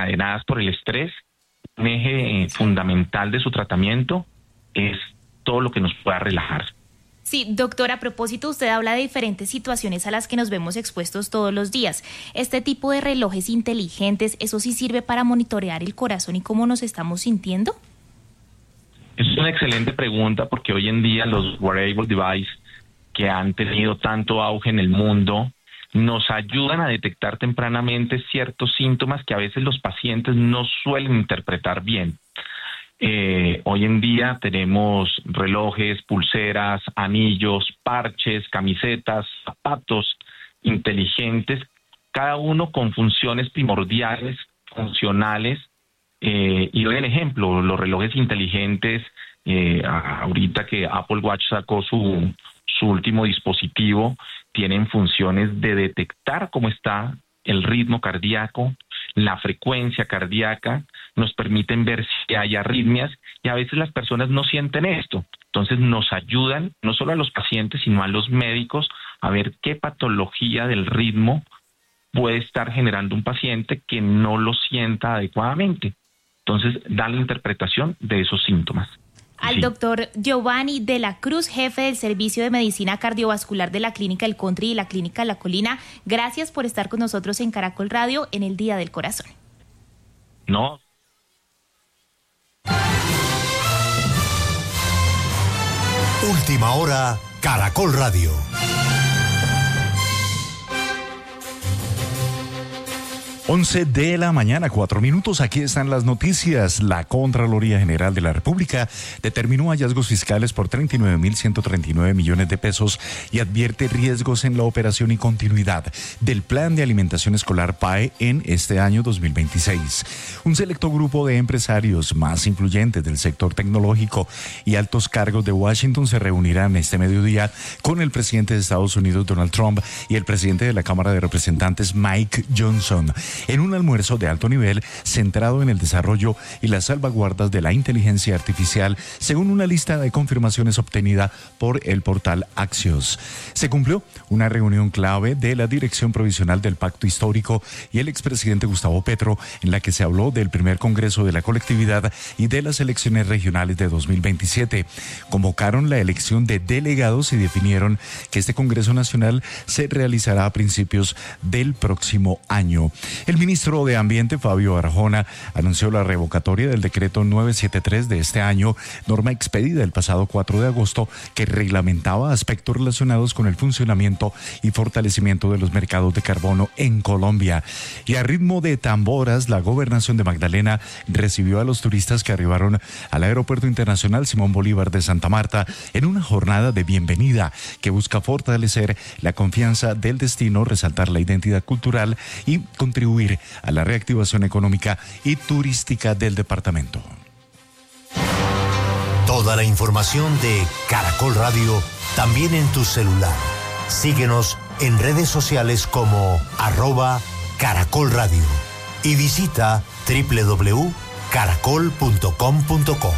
desencadenadas por el estrés, un eje fundamental de su tratamiento es todo lo que nos pueda relajar. Sí, doctor, a propósito, usted habla de diferentes situaciones a las que nos vemos expuestos todos los días. Este tipo de relojes inteligentes, ¿eso sí sirve para monitorear el corazón y cómo nos estamos sintiendo? Es una excelente pregunta porque hoy en día los wearable devices que han tenido tanto auge en el mundo nos ayudan a detectar tempranamente ciertos síntomas que a veces los pacientes no suelen interpretar bien. Hoy en día tenemos relojes, pulseras, anillos, parches, camisetas, zapatos inteligentes, cada uno con funciones primordiales, funcionales. Y doy el ejemplo, los relojes inteligentes, ahorita que Apple Watch sacó su último dispositivo, tienen funciones de detectar cómo está el ritmo cardíaco, la frecuencia cardíaca, nos permiten ver si hay arritmias y a veces las personas no sienten esto. Entonces nos ayudan no solo a los pacientes sino a los médicos a ver qué patología del ritmo puede estar generando un paciente que no lo sienta adecuadamente. Entonces da la interpretación de esos síntomas. Al doctor Giovanni de la Cruz, jefe del Servicio de Medicina Cardiovascular de la Clínica El Country y la Clínica La Colina, gracias por estar con nosotros en Caracol Radio en el Día del Corazón. No. Última hora, Caracol Radio. 11 de la mañana, 4 minutos. Aquí están las noticias. La Contraloría General de la República determinó hallazgos fiscales por 39.139 millones de pesos y advierte riesgos en la operación y continuidad del Plan de Alimentación Escolar PAE en este año 2026. Un selecto grupo de empresarios más influyentes del sector tecnológico y altos cargos de Washington se reunirán este mediodía con el presidente de Estados Unidos, Donald Trump, y el presidente de la Cámara de Representantes, Mike Johnson, en un almuerzo de alto nivel centrado en el desarrollo y las salvaguardas de la inteligencia artificial, según una lista de confirmaciones obtenida por el portal Axios. Se cumplió una reunión clave de la Dirección Provisional del Pacto Histórico y el expresidente Gustavo Petro, en la que se habló del primer Congreso de la colectividad y de las elecciones regionales de 2027. Convocaron la elección de delegados y definieron que este Congreso Nacional se realizará a principios del próximo año. El ministro de Ambiente, Fabio Arjona, anunció la revocatoria del decreto 973 de este año, norma expedida el pasado 4 de agosto, que reglamentaba aspectos relacionados con el funcionamiento y fortalecimiento de los mercados de carbono en Colombia. Y a ritmo de tamboras, la gobernación de Magdalena recibió a los turistas que arribaron al Aeropuerto Internacional Simón Bolívar de Santa Marta en una jornada de bienvenida que busca fortalecer la confianza del destino, resaltar la identidad cultural y contribuir a la reactivación económica y turística del departamento. Toda la información de Caracol Radio también en tu celular. Síguenos en redes sociales como @Caracol Radio y visita www.caracol.com.co.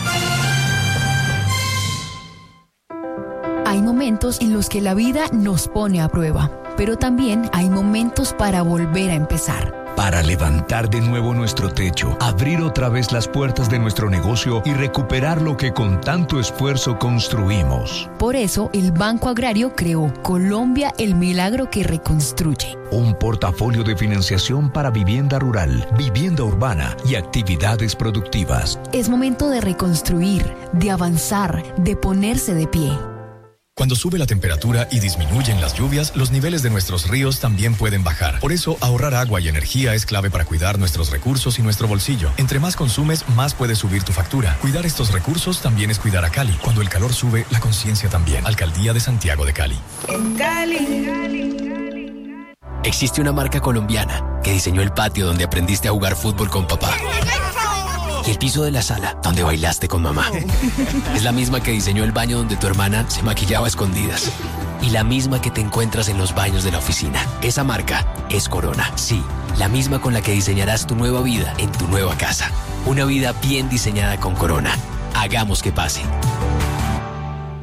Hay momentos en los que la vida nos pone a prueba, pero también hay momentos para volver a empezar. Para levantar de nuevo nuestro techo, abrir otra vez las puertas de nuestro negocio y recuperar lo que con tanto esfuerzo construimos. Por eso, el Banco Agrario creó Colombia, el milagro que reconstruye. Un portafolio de financiación para vivienda rural, vivienda urbana y actividades productivas. Es momento de reconstruir, de avanzar, de ponerse de pie. Cuando sube la temperatura y disminuyen las lluvias, los niveles de nuestros ríos también pueden bajar. Por eso, ahorrar agua y energía es clave para cuidar nuestros recursos y nuestro bolsillo. Entre más consumes, más puede subir tu factura. Cuidar estos recursos también es cuidar a Cali. Cuando el calor sube, la conciencia también. Alcaldía de Santiago de Cali. En Cali. Existe una marca colombiana que diseñó el patio donde aprendiste a jugar fútbol con papá. Y el piso de la sala donde bailaste con mamá. Es la misma que diseñó el baño donde tu hermana se maquillaba a escondidas. Y la misma que te encuentras en los baños de la oficina. Esa marca es Corona. Sí, la misma con la que diseñarás tu nueva vida en tu nueva casa. Una vida bien diseñada con Corona. Hagamos que pase.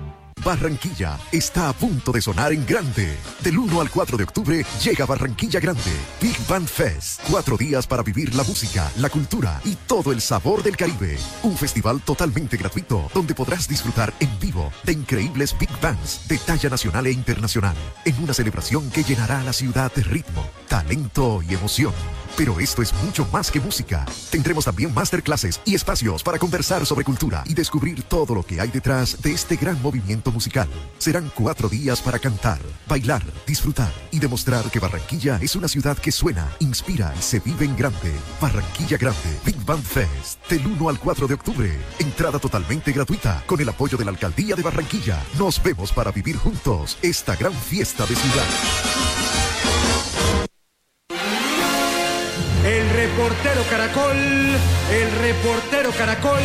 Barranquilla está a punto de sonar en grande. Del 1 al 4 de octubre llega Barranquilla Grande, Big Band Fest. 4 días para vivir la música, la cultura y todo el sabor del Caribe. Un festival totalmente gratuito donde podrás disfrutar en vivo de increíbles Big Bands de talla nacional e internacional. En una celebración que llenará a la ciudad de ritmo, talento y emoción. Pero esto es mucho más que música. Tendremos también masterclasses y espacios para conversar sobre cultura y descubrir todo lo que hay detrás de este gran movimiento musical. Serán 4 días para cantar, bailar, disfrutar y demostrar que Barranquilla es una ciudad que suena, inspira y se vive en grande. Barranquilla Grande, Big Band Fest, del 1 al 4 de octubre. Entrada totalmente gratuita con el apoyo de la Alcaldía de Barranquilla. Nos vemos para vivir juntos esta gran fiesta de ciudad. El reportero Caracol, el reportero Caracol.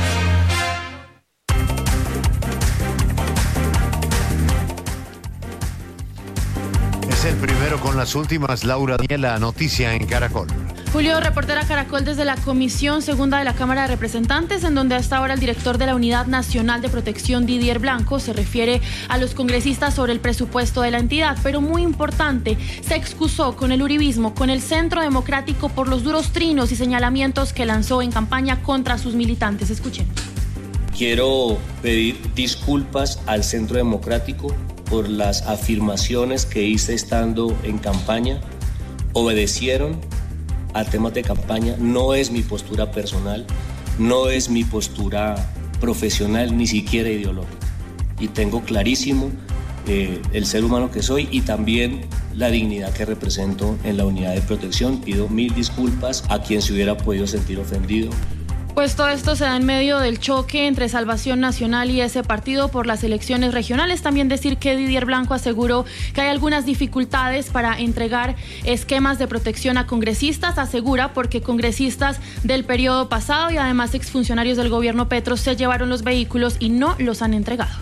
Es el primero con las últimas. Laura Daniela, noticia en Caracol. Julio, reportera Caracol desde la Comisión Segunda de la Cámara de Representantes, en donde hasta ahora el director de la Unidad Nacional de Protección, Didier Blanco, se refiere a los congresistas sobre el presupuesto de la entidad, pero muy importante, se excusó con el uribismo, con el Centro Democrático por los duros trinos y señalamientos que lanzó en campaña contra sus militantes. Escuchen. Quiero pedir disculpas al Centro Democrático por las afirmaciones que hice estando en campaña. Obedecieron a temas de campaña, no es mi postura personal, no es mi postura profesional, ni siquiera ideológica. Y tengo clarísimo el ser humano que soy y también la dignidad que represento en la unidad de protección. Pido 1000 disculpas a quien se hubiera podido sentir ofendido. Pues todo esto se da en medio del choque entre Salvación Nacional y ese partido por las elecciones regionales. También decir que Didier Blanco aseguró que hay algunas dificultades para entregar esquemas de protección a congresistas. Asegura porque congresistas del periodo pasado y además exfuncionarios del gobierno Petro se llevaron los vehículos y no los han entregado.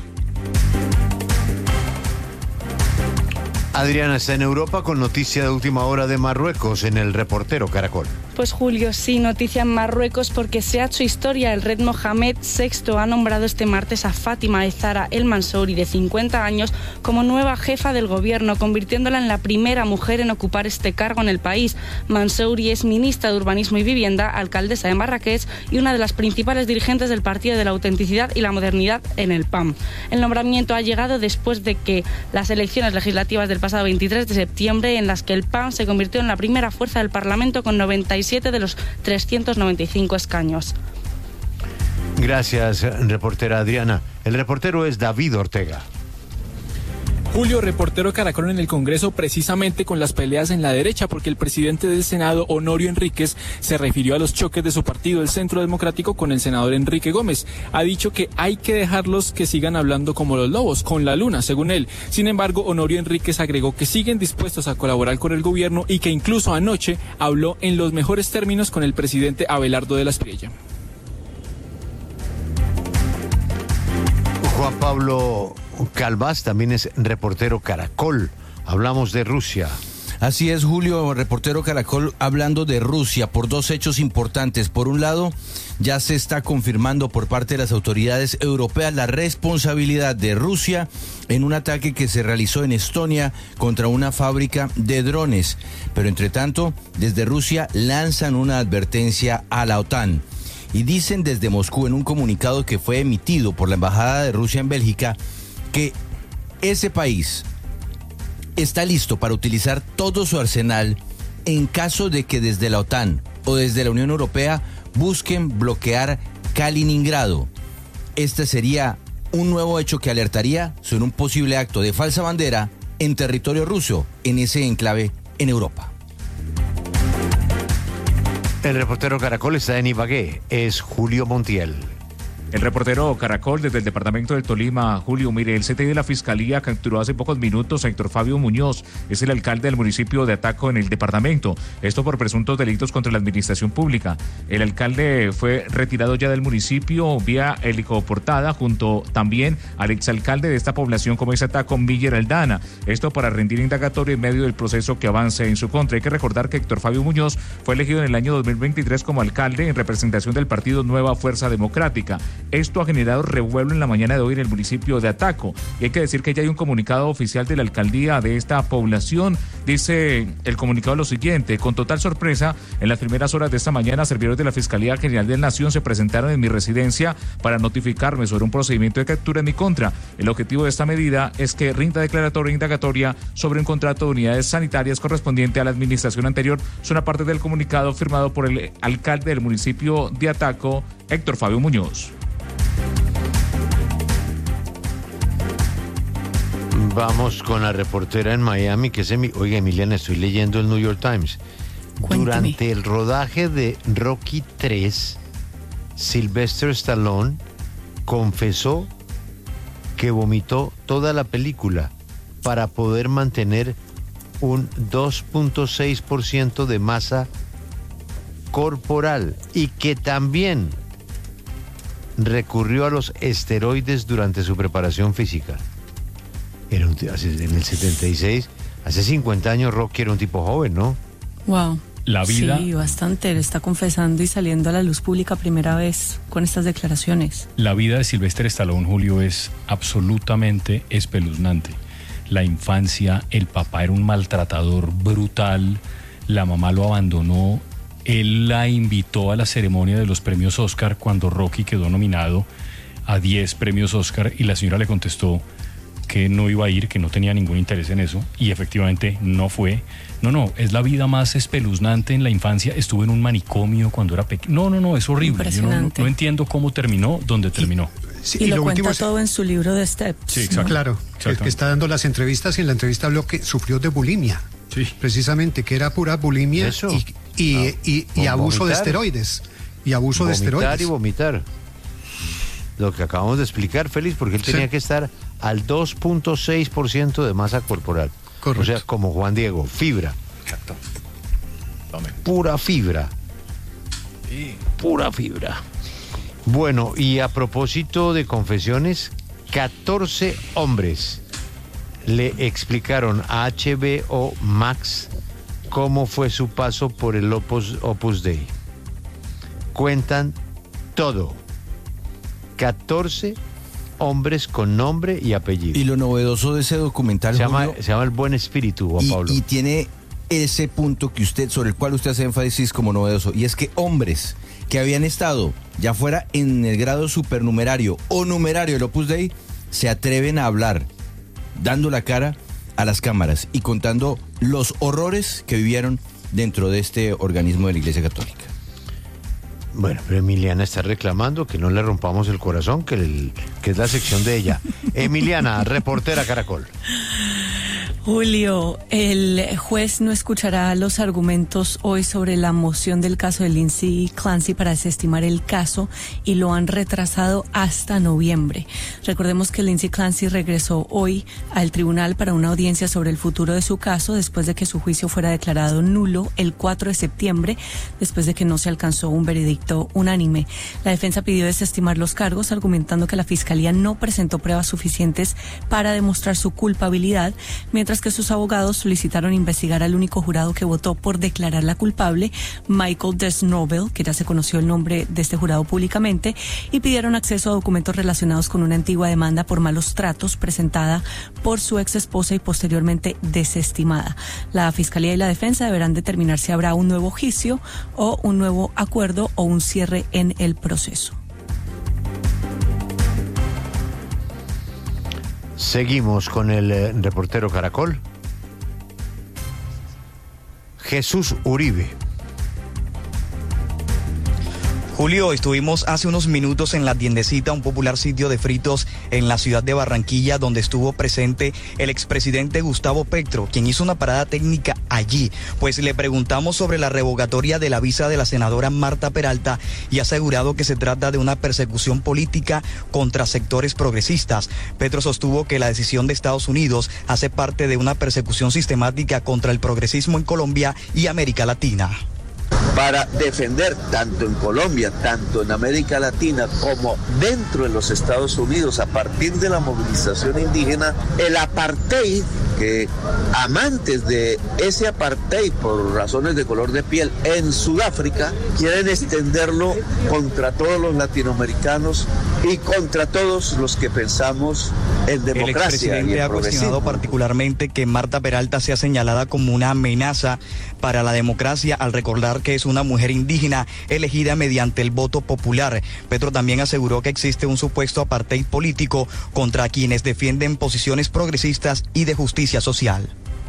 Adriana está en Europa con noticia de última hora de Marruecos en el reportero Caracol. Pues Julio, sí, noticia en Marruecos porque se ha hecho historia. El rey Mohamed VI ha nombrado este martes a Fátima Zahra El Mansouri, de 50 años, como nueva jefa del gobierno, convirtiéndola en la primera mujer en ocupar este cargo en el país. Mansouri es ministra de Urbanismo y Vivienda, alcaldesa de Marrakech y una de las principales dirigentes del Partido de la Autenticidad y la Modernidad en el PAM. El nombramiento ha llegado después de que las elecciones legislativas del pasado 23 de septiembre, en las que el PAM se convirtió en la primera fuerza del Parlamento con 97 de los 395 escaños. Gracias, reportera Adriana. El reportero es David Ortega. Julio, reportero Caracol en el Congreso, precisamente con las peleas en la derecha, porque el presidente del Senado, Honorio Enríquez, se refirió a los choques de su partido, el Centro Democrático, con el senador Enrique Gómez. Ha dicho que hay que dejarlos que sigan hablando como los lobos, con la luna, según él. Sin embargo, Honorio Enríquez agregó que siguen dispuestos a colaborar con el gobierno y que incluso anoche habló en los mejores términos con el presidente Abelardo de la Espriella. Juan Pablo Calvás también es reportero Caracol. Hablamos de Rusia. Así es, Julio, reportero Caracol, hablando de Rusia por dos hechos importantes. Por un lado, ya se está confirmando por parte de las autoridades europeas la responsabilidad de Rusia en un ataque que se realizó en Estonia contra una fábrica de drones. Pero entre tanto, desde Rusia lanzan una advertencia a la OTAN. Y dicen desde Moscú en un comunicado que fue emitido por la Embajada de Rusia en Bélgica que ese país está listo para utilizar todo su arsenal en caso de que desde la OTAN o desde la Unión Europea busquen bloquear Kaliningrado. Este sería un nuevo hecho que alertaría sobre un posible acto de falsa bandera en territorio ruso, en ese enclave en Europa. El reportero Caracol está en Ibagué, es Julio Montiel. El reportero Caracol desde el departamento del Tolima. Julio, mire, el CTI de la Fiscalía capturó hace pocos minutos a Héctor Fabio Muñoz, es el alcalde del municipio de Ataco en el departamento, esto por presuntos delitos contra la administración pública. El alcalde fue retirado ya del municipio vía helicoportada junto también al exalcalde de esta población como es Ataco, Miller Aldana, esto para rendir indagatorio en medio del proceso que avance en su contra. Hay que recordar que Héctor Fabio Muñoz fue elegido en el año 2023 como alcalde en representación del partido Nueva Fuerza Democrática. Esto ha generado revuelo en la mañana de hoy en el municipio de Ataco. Y hay que decir que ya hay un comunicado oficial de la alcaldía de esta población. Dice el comunicado lo siguiente: con total sorpresa, en las primeras horas de esta mañana, servidores de la Fiscalía General de la Nación se presentaron en mi residencia para notificarme sobre un procedimiento de captura en mi contra. El objetivo de esta medida es que rinda declaratoria indagatoria sobre un contrato de unidades sanitarias correspondiente a la administración anterior. Suena parte del comunicado firmado por el alcalde del municipio de Ataco, Héctor Fabio Muñoz. Vamos con la reportera en Miami, que es Oiga, Emiliana, estoy leyendo el New York Times. Cuénteme. Durante el rodaje de Rocky 3, Sylvester Stallone confesó que vomitó toda la película para poder mantener un 2.6% de masa corporal y que también recurrió a los esteroides durante su preparación física. En el 76, hace 50 años, Rocky era un tipo joven, ¿no? Wow. La vida. Sí, bastante. Lo está confesando y saliendo a la luz pública primera vez con estas declaraciones. La vida de Sylvester Stallone, Julio, es absolutamente espeluznante. La infancia, el papá era un maltratador brutal, la mamá lo abandonó, él la invitó a la ceremonia de los premios Oscar cuando Rocky quedó nominado a 10 premios Oscar y la señora le contestó que no iba a ir, que no tenía ningún interés en eso, y efectivamente no fue. No, es la vida más espeluznante en la infancia. Estuve en un manicomio cuando era pequeño. No, es horrible. Yo no entiendo cómo terminó, dónde terminó. Sí, y lo cuenta todo en su libro de Steps. Sí, exacto. ¿No? Claro, el que está dando las entrevistas, y en la entrevista habló que sufrió de bulimia. Sí. Precisamente, que era pura bulimia y abuso de esteroides. Y abuso de esteroides. Y vomitar. Lo que acabamos de explicar, Félix, porque él tenía que estar al 2.6% de masa corporal. Correcto. O sea, como Juan Diego, fibra. Exacto. Pura fibra. Sí. Pura fibra. Bueno, y a propósito de confesiones, 14 hombres le explicaron a HBO Max cómo fue su paso por el Opus Dei. Cuentan todo. 14 hombres con nombre y apellido. Y lo novedoso de ese documental, se llama El Buen Espíritu, Juan Pablo. Y tiene ese punto sobre el cual usted hace énfasis como novedoso, y es que hombres que habían estado ya fuera en el grado supernumerario o numerario del Opus Dei se atreven a hablar, dando la cara a las cámaras y contando los horrores que vivieron dentro de este organismo de la Iglesia Católica. Bueno, pero Emiliana está reclamando que no le rompamos el corazón, que es la sección de ella. Emiliana, reportera Caracol. Julio, el juez no escuchará los argumentos hoy sobre la moción del caso de Lindsay Clancy para desestimar el caso y lo han retrasado hasta noviembre. Recordemos que Lindsay Clancy regresó hoy al tribunal para una audiencia sobre el futuro de su caso después de que su juicio fuera declarado nulo el 4 de septiembre, después de que no se alcanzó un veredicto unánime. La defensa pidió desestimar los cargos, argumentando que la fiscalía no presentó pruebas suficientes para demostrar su culpabilidad, mientras que sus abogados solicitaron investigar al único jurado que votó por declararla culpable, Michael Desnobel, que ya se conoció el nombre de este jurado públicamente, y pidieron acceso a documentos relacionados con una antigua demanda por malos tratos presentada por su ex esposa y posteriormente desestimada. La fiscalía y la defensa deberán determinar si habrá un nuevo juicio o un nuevo acuerdo o un cierre en el proceso. Seguimos con el reportero Caracol. Jesús Uribe. Julio, estuvimos hace unos minutos en La Tiendecita, un popular sitio de fritos en la ciudad de Barranquilla, donde estuvo presente el expresidente Gustavo Petro, quien hizo una parada técnica allí. Pues le preguntamos sobre la revocatoria de la visa de la senadora Marta Peralta y ha asegurado que se trata de una persecución política contra sectores progresistas. Petro sostuvo que la decisión de Estados Unidos hace parte de una persecución sistemática contra el progresismo en Colombia y América Latina. Para defender tanto en Colombia, tanto en América Latina como dentro de los Estados Unidos a partir de la movilización indígena, el apartheid que amantes de ese apartheid por razones de color de piel en Sudáfrica quieren extenderlo contra todos los latinoamericanos y contra todos los que pensamos en democracia. El expresidente ha cuestionado particularmente que Marta Peralta sea señalada como una amenaza para la democracia al recordar que es una mujer indígena elegida mediante el voto popular. Petro también aseguró que existe un supuesto apartheid político contra quienes defienden posiciones progresistas y de justicia social.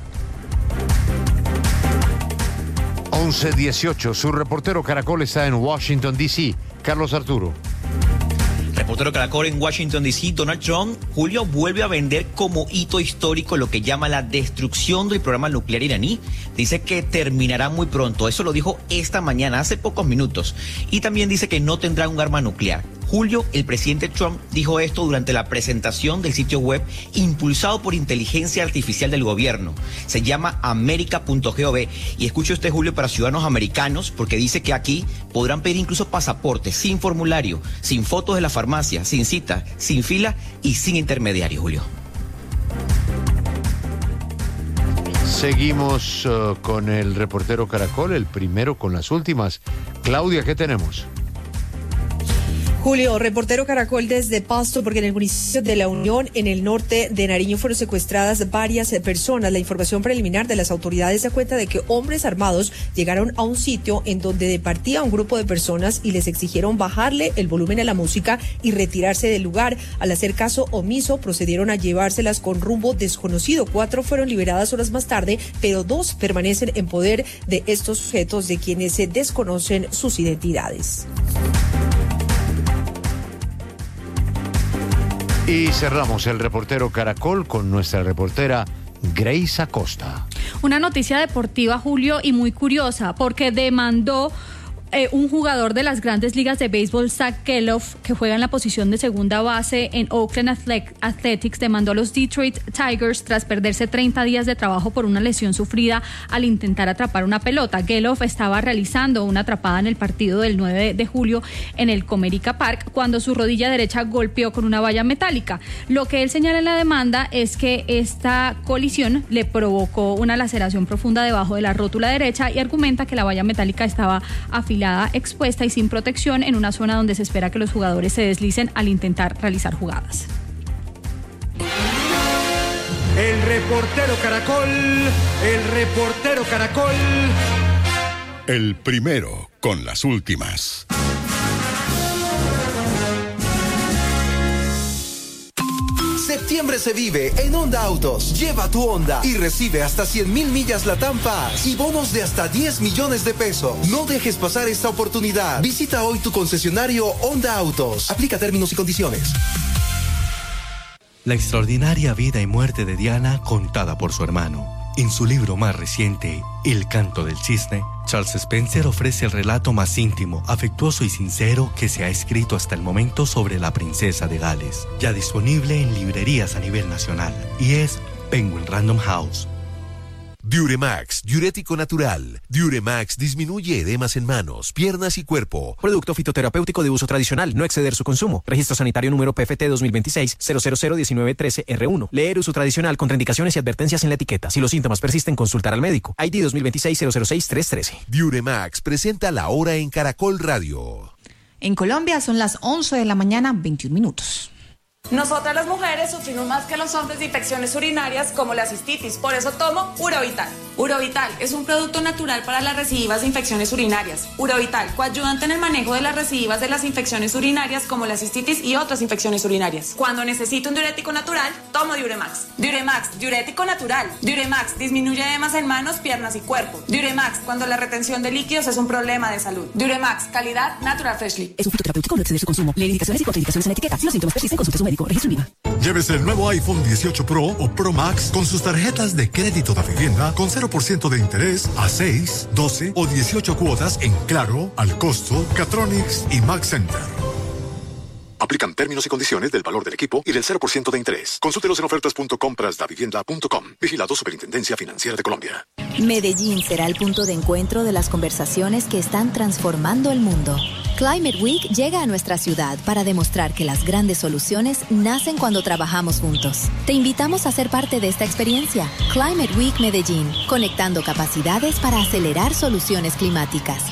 11:18. Su reportero Caracol está en Washington, D.C. Carlos Arturo. Reportero Caracol en Washington, D.C. Donald Trump, Julio, vuelve a vender como hito histórico lo que llama la destrucción del programa nuclear iraní. Dice que terminará muy pronto. Eso lo dijo esta mañana, hace pocos minutos. Y también dice que no tendrá un arma nuclear. Julio, el presidente Trump dijo esto durante la presentación del sitio web impulsado por inteligencia artificial del gobierno. Se llama america.gov y escuche usted, Julio, para ciudadanos americanos, porque dice que aquí podrán pedir incluso pasaportes sin formulario, sin fotos de la farmacia, sin cita, sin fila y sin intermediario, Julio. Seguimos con el reportero Caracol, el primero con las últimas. Claudia, ¿qué tenemos? Julio, reportero Caracol desde Pasto, porque en el municipio de La Unión, en el norte de Nariño, fueron secuestradas varias personas. La información preliminar de las autoridades da cuenta de que hombres armados llegaron a un sitio en donde departía un grupo de personas y les exigieron bajarle el volumen a la música y retirarse del lugar. Al hacer caso omiso, procedieron a llevárselas con rumbo desconocido. 4 fueron liberadas horas más tarde, pero 2 permanecen en poder de estos sujetos, de quienes se desconocen sus identidades. Y cerramos el reportero Caracol con nuestra reportera Grace Acosta. Una noticia deportiva, Julio, y muy curiosa, porque demandó un jugador de las grandes ligas de béisbol, Zach Geloff, que juega en la posición de segunda base en Oakland Athletics, demandó a los Detroit Tigers tras perderse 30 días de trabajo por una lesión sufrida al intentar atrapar una pelota. Geloff estaba realizando una atrapada en el partido del 9 de julio en el Comerica Park cuando su rodilla derecha golpeó con una valla metálica. Lo que él señala en la demanda es que esta colisión le provocó una laceración profunda debajo de la rótula derecha y argumenta que la valla metálica estaba afilada, expuesta y sin protección en una zona donde se espera que los jugadores se deslicen al intentar realizar jugadas. El reportero Caracol. El primero con las últimas. Septiembre se vive en Honda Autos. Lleva tu Honda y recibe hasta 100,000 millas LATAM Pass y bonos de hasta 10 millones de pesos. No dejes pasar esta oportunidad. Visita hoy tu concesionario Honda Autos. Aplica términos y condiciones. La extraordinaria vida y muerte de Diana contada por su hermano. En su libro más reciente, El canto del cisne, Charles Spencer ofrece el relato más íntimo, afectuoso y sincero que se ha escrito hasta el momento sobre la princesa de Gales. Ya disponible en librerías a nivel nacional. Y es Penguin Random House. Diuremax, diurético natural. Diuremax disminuye edemas en manos, piernas y cuerpo. Producto fitoterapéutico de uso tradicional, no exceder su consumo. Registro sanitario número PFT 2026-0001913R1. Leer uso tradicional, contraindicaciones y advertencias en la etiqueta. Si los síntomas persisten, consultar al médico. ID 2026-006-313. Diuremax presenta La Hora en Caracol Radio. En Colombia son las 11 de la mañana, 21 minutos. Nosotras las mujeres sufrimos más que los hombres de infecciones urinarias como la cistitis, por eso tomo Urovital. Urovital es un producto natural para las recidivas de infecciones urinarias. Urovital, coayudante en el manejo de las recidivas de las infecciones urinarias como la cistitis y otras infecciones urinarias. Cuando necesito un diurético natural, tomo Diuremax. Diuremax, diurético natural. Diuremax disminuye edemas en manos, piernas y cuerpo. Diuremax, cuando la retención de líquidos es un problema de salud. Diuremax, calidad Natural Freshly. Es un fitoterapéutico, no exceder su consumo. Leer indicaciones y contraindicaciones en la etiqueta. Si los síntomas persisten, consulte a su médico. Registro IVA. Llévese el nuevo iPhone 18 Pro o Pro Max con sus tarjetas de crédito de vivienda con 0% de interés a 6, 12 o 18 cuotas en Claro, Al Costo, Catronics y Max Center. Aplican términos y condiciones del valor del equipo y del 0% de interés. Consúltelos en ofertas.comprasdavivienda.com. Vigilado Superintendencia Financiera de Colombia. Medellín será el punto de encuentro de las conversaciones que están transformando el mundo. Climate Week llega a nuestra ciudad para demostrar que las grandes soluciones nacen cuando trabajamos juntos. Te invitamos a ser parte de esta experiencia. Climate Week Medellín, conectando capacidades para acelerar soluciones climáticas.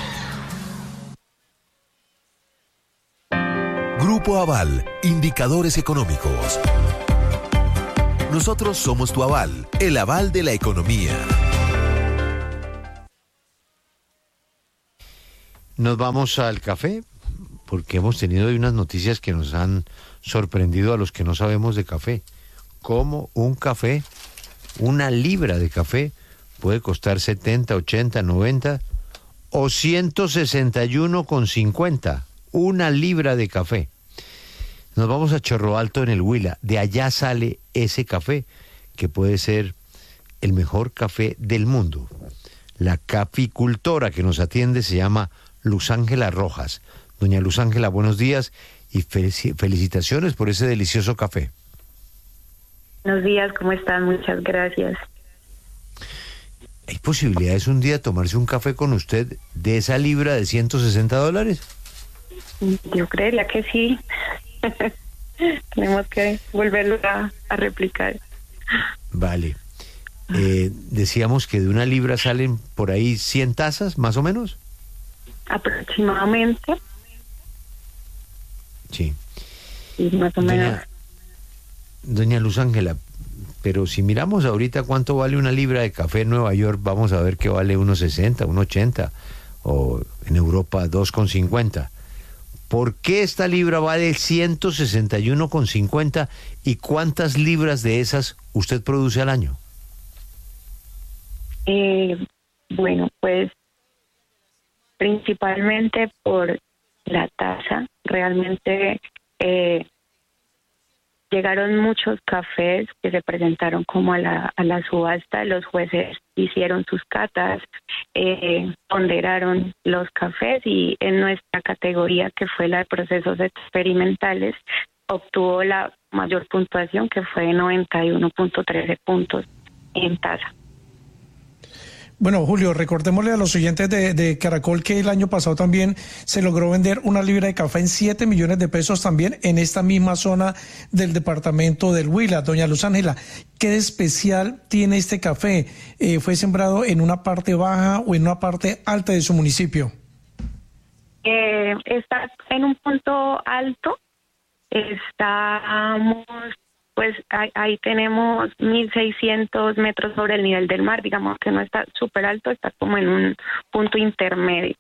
Grupo Aval, indicadores económicos. Nosotros somos tu aval, el aval de la economía. Nos vamos al café, porque hemos tenido hoy unas noticias que nos han sorprendido a los que no sabemos de café. Cómo un café, una libra de café, puede costar 70, 80, 90 o 161,50. Una libra de café. Nos vamos a Chorro Alto en el Huila. De allá sale ese café, que puede ser el mejor café del mundo. La caficultora que nos atiende se llama Luz Ángela Rojas. Doña Luz Ángela, buenos días y felicitaciones por ese delicioso café. Buenos días, ¿cómo están? Muchas gracias. ¿Hay posibilidades un día tomarse un café con usted de esa libra de $160? Yo creería que sí. Tenemos que volverlo a replicar. Vale. Decíamos que de una libra salen por ahí 100 tazas, más o menos. Aproximadamente. Sí. Sí, más o menos. Doña Luz Ángela, pero si miramos ahorita cuánto vale una libra de café en Nueva York, vamos a ver que vale 1.60, 1.80, o en Europa 2.50. ¿Por qué esta libra vale 161,50 y cuántas libras de esas usted produce al año? Bueno, pues principalmente por la tasa. Realmente llegaron muchos cafés que se presentaron como a la subasta. Los jueces hicieron sus catas, ponderaron los cafés y en nuestra categoría, que fue la de procesos experimentales, obtuvo la mayor puntuación, que fue 91.13 puntos en tasa. Bueno, Julio, recordémosle a los oyentes de Caracol que el año pasado también se logró vender una libra de café en 7 millones de pesos también en esta misma zona del departamento del Huila. Doña Luz Ángela, ¿qué de especial tiene este café? ¿Fue sembrado en una parte baja o en una parte alta de su municipio? Está en un punto alto. Estamos... Pues ahí tenemos 1.600 metros sobre el nivel del mar, digamos que no está súper alto, está como en un punto intermedio.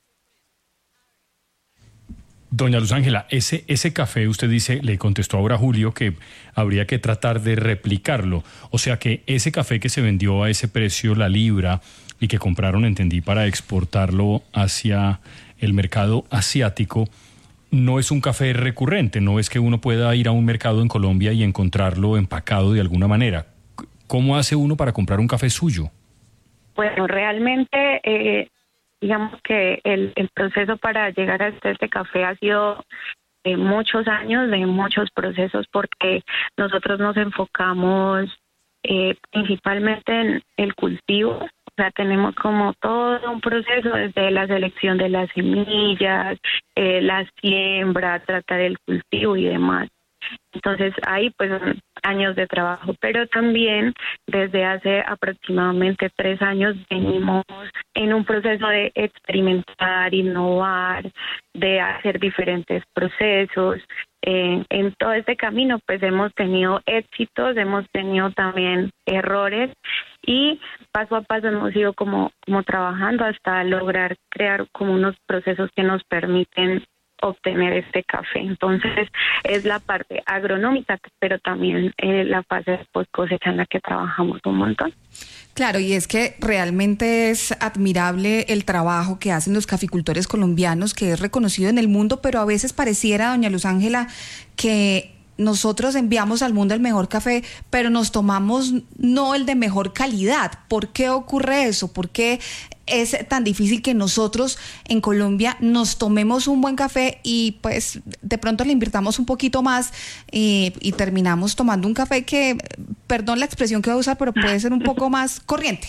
Doña Luz Ángela, ese café, usted dice, le contestó ahora Julio que habría que tratar de replicarlo. O sea que ese café que se vendió a ese precio, la libra, y que compraron, entendí, para exportarlo hacia el mercado asiático, no es un café recurrente, no es que uno pueda ir a un mercado en Colombia y encontrarlo empacado de alguna manera. ¿Cómo hace uno para comprar un café suyo? Bueno, realmente, digamos que el proceso para llegar a este café ha sido de muchos años, de muchos procesos, porque nosotros nos enfocamos principalmente en el cultivo. O sea, tenemos como todo un proceso desde la selección de las semillas, la siembra, tratar el cultivo y demás. Entonces ahí pues son años de trabajo, pero también desde hace aproximadamente 3 años venimos en un proceso de experimentar, innovar, de hacer diferentes procesos. En todo este camino pues hemos tenido éxitos, hemos tenido también errores y paso a paso hemos ido como trabajando hasta lograr crear como unos procesos que nos permiten obtener este café. Entonces es la parte agronómica, pero también la fase de post cosecha en la que trabajamos un montón. Claro, y es que realmente es admirable el trabajo que hacen los caficultores colombianos, que es reconocido en el mundo, pero a veces pareciera, doña Luz Ángela, que nosotros enviamos al mundo el mejor café, pero nos tomamos no el de mejor calidad. ¿Por qué ocurre eso? ¿Por qué es tan difícil que nosotros en Colombia nos tomemos un buen café y pues de pronto le invirtamos un poquito más y terminamos tomando un café que, perdón la expresión que voy a usar, pero puede ser un poco más corriente.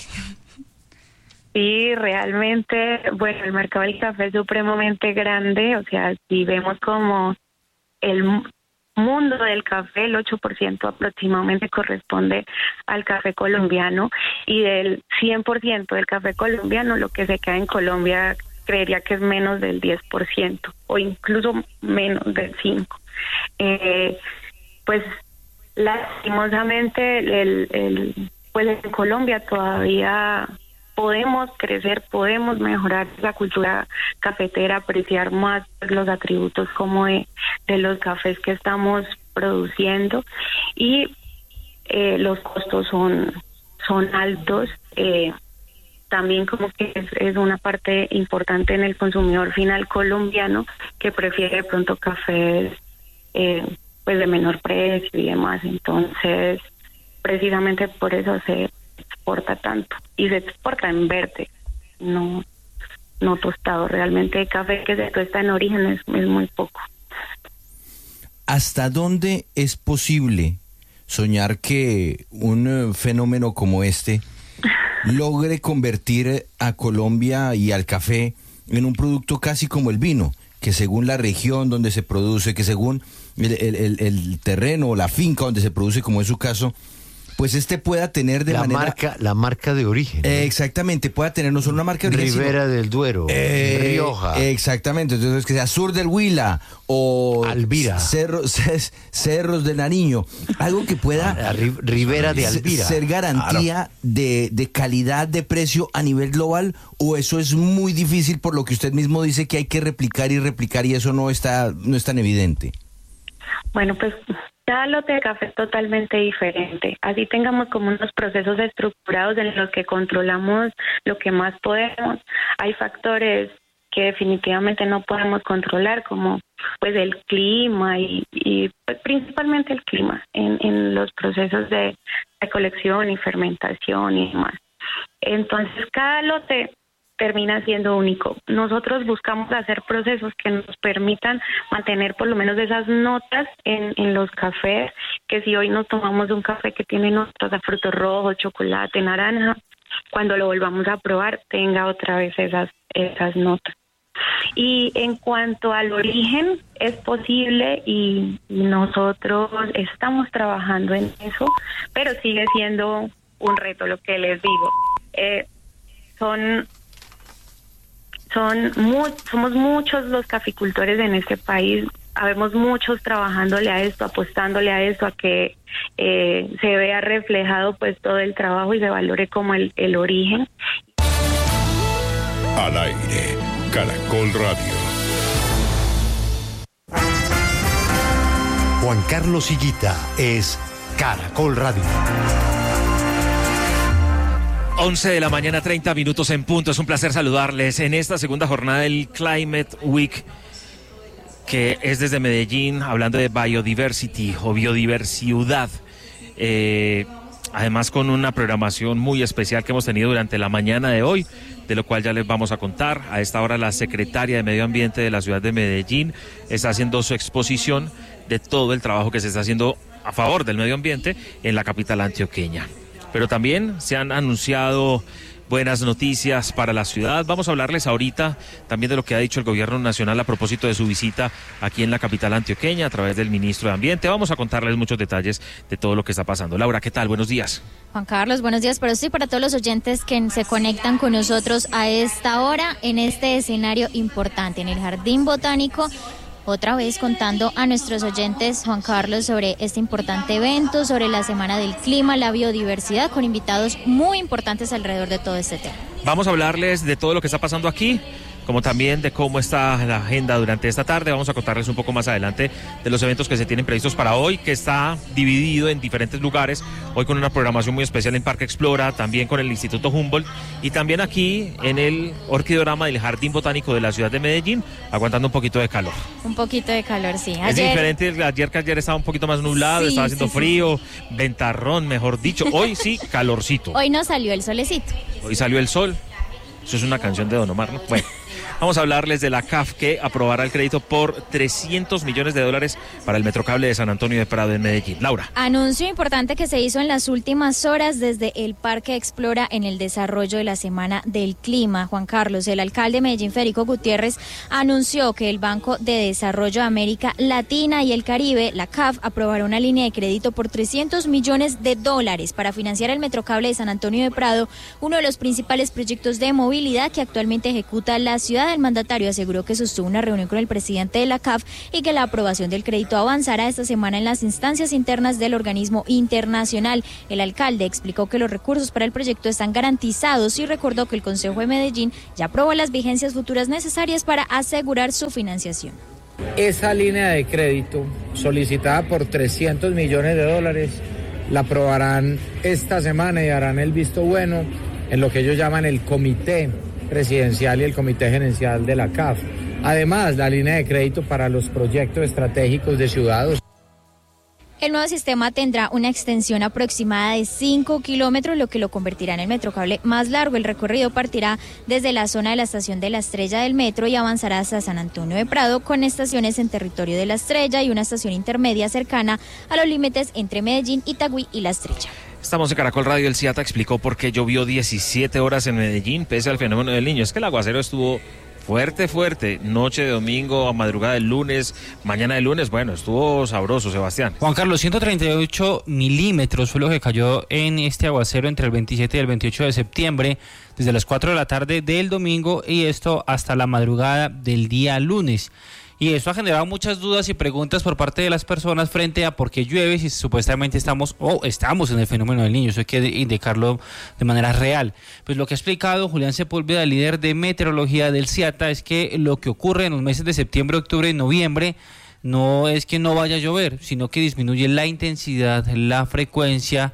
Sí, realmente, bueno, el mercado del café es supremamente grande, o sea, si vemos como el mundo del café, el 8% aproximadamente corresponde al café colombiano, y del 100% del café colombiano, lo que se queda en Colombia creería que es menos del 10% o incluso menos del 5%. Pues lastimosamente pues en Colombia todavía podemos crecer, podemos mejorar la cultura cafetera, apreciar más los atributos como de los cafés que estamos produciendo, y los costos son altos. También como que es una parte importante en el consumidor final colombiano que prefiere de pronto cafés pues de menor precio y demás. Entonces, precisamente por eso se exporta tanto, y se exporta en verde, no tostado. Realmente el café que se tuesta en origen es muy poco. ¿Hasta dónde es posible soñar que un fenómeno como este logre convertir a Colombia y al café en un producto casi como el vino, que según la región donde se produce, que según el terreno o la finca donde se produce, como es su caso, pues pueda tener la marca de origen, ¿no? Exactamente, pueda tener no solo una marca de origen, Ribera del Duero, Rioja. Exactamente, entonces que sea Sur del Huila o Alvira, Cerros de Nariño, algo que pueda Ribera de Alvira ser garantía de calidad, de precio a nivel global, o eso es muy difícil por lo que usted mismo dice que hay que replicar y eso no es tan evidente. Bueno, pues cada lote de café es totalmente diferente. Así tengamos como unos procesos estructurados en los que controlamos lo que más podemos. Hay factores que definitivamente no podemos controlar, como pues el clima y pues, principalmente el clima en los procesos de recolección y fermentación y demás. Entonces cada lote termina siendo único. Nosotros buscamos hacer procesos que nos permitan mantener por lo menos esas notas en los cafés, que si hoy nos tomamos un café que tiene notas de frutos rojos, chocolate, naranja, cuando lo volvamos a probar tenga otra vez esas notas. Y en cuanto al origen, es posible y nosotros estamos trabajando en eso, pero sigue siendo un reto, lo que les digo. Somos muchos los caficultores en este país, habemos muchos trabajándole a esto, apostándole a esto, a que se vea reflejado pues todo el trabajo y se valore como el origen. Al aire, Caracol Radio. Juan Carlos Higuita es Caracol Radio. 11 de la mañana, 30 minutos en punto. Es un placer saludarles en esta segunda jornada del Climate Week, que es desde Medellín, hablando de biodiversity o biodiversidad. Además con una programación muy especial que hemos tenido durante la mañana de hoy, de lo cual ya les vamos a contar. A esta hora la secretaria de Medio Ambiente de la ciudad de Medellín está haciendo su exposición de todo el trabajo que se está haciendo a favor del medio ambiente en la capital antioqueña. Pero también se han anunciado buenas noticias para la ciudad. Vamos a hablarles ahorita también de lo que ha dicho el gobierno nacional a propósito de su visita aquí en la capital antioqueña a través del ministro de Ambiente. Vamos a contarles muchos detalles de todo lo que está pasando. Laura, ¿qué tal? Buenos días. Juan Carlos, buenos días para usted y para todos los oyentes que se conectan con nosotros a esta hora en este escenario importante en el Jardín Botánico. Otra vez contando a nuestros oyentes, Juan Carlos, sobre este importante evento, sobre la Semana del Clima, la biodiversidad, con invitados muy importantes alrededor de todo este tema. Vamos a hablarles de todo lo que está pasando aquí, como también de cómo está la agenda durante esta tarde. Vamos a contarles un poco más adelante de los eventos que se tienen previstos para hoy, que está dividido en diferentes lugares. Hoy con una programación muy especial en Parque Explora, también con el Instituto Humboldt y también aquí en el Orquidorama del Jardín Botánico de la ciudad de Medellín, aguantando un poquito de calor. Un poquito de calor, sí. Es diferente que ayer estaba un poquito más nublado, sí, estaba haciendo frío, ventarrón, mejor dicho. Hoy sí, calorcito. Hoy no salió el solecito. Hoy salió el sol. Eso es una canción de Don Omar, ¿no? Bueno, vamos a hablarles de la CAF, que aprobará el crédito por $300 millones para el Metrocable de San Antonio de Prado en Medellín. Laura. Anuncio importante que se hizo en las últimas horas desde el Parque Explora en el desarrollo de la Semana del Clima. Juan Carlos, el alcalde de Medellín, Federico Gutiérrez, anunció que el Banco de Desarrollo de América Latina y el Caribe, la CAF, aprobará una línea de crédito por $300 millones para financiar el Metrocable de San Antonio de Prado, uno de los principales proyectos de movilidad que actualmente ejecuta la ciudad. El mandatario aseguró que sostuvo una reunión con el presidente de la CAF y que la aprobación del crédito avanzará esta semana en las instancias internas del organismo internacional. El alcalde explicó que los recursos para el proyecto están garantizados y recordó que el Consejo de Medellín ya aprobó las vigencias futuras necesarias para asegurar su financiación. Esa línea de crédito solicitada por $300 millones la aprobarán esta semana y darán el visto bueno en lo que ellos llaman el comité presidencial y el comité gerencial de la CAF. Además, la línea de crédito para los proyectos estratégicos de ciudades. El nuevo sistema tendrá una extensión aproximada de 5 kilómetros, lo que lo convertirá en el Metrocable más largo. El recorrido partirá desde la zona de la estación de La Estrella del metro y avanzará hasta San Antonio de Prado, con estaciones en territorio de La Estrella y una estación intermedia cercana a los límites entre Medellín, Itagüí y La Estrella. Estamos en Caracol Radio. El CIATA explicó por qué llovió 17 horas en Medellín, pese al fenómeno del Niño. Es que el aguacero estuvo fuerte, noche de domingo, a madrugada del lunes, mañana del lunes, bueno, estuvo sabroso, Sebastián. Juan Carlos, 138 milímetros fue lo que cayó en este aguacero entre el 27 y el 28 de septiembre, desde las 4 de la tarde del domingo y esto hasta la madrugada del día lunes. Y esto ha generado muchas dudas y preguntas por parte de las personas frente a por qué llueve si supuestamente estamos en el fenómeno del Niño. Eso hay que indicarlo de manera real. Pues lo que ha explicado Julián Sepúlveda, líder de meteorología del CIATA, es que lo que ocurre en los meses de septiembre, octubre y noviembre no es que no vaya a llover, sino que disminuye la intensidad, la frecuencia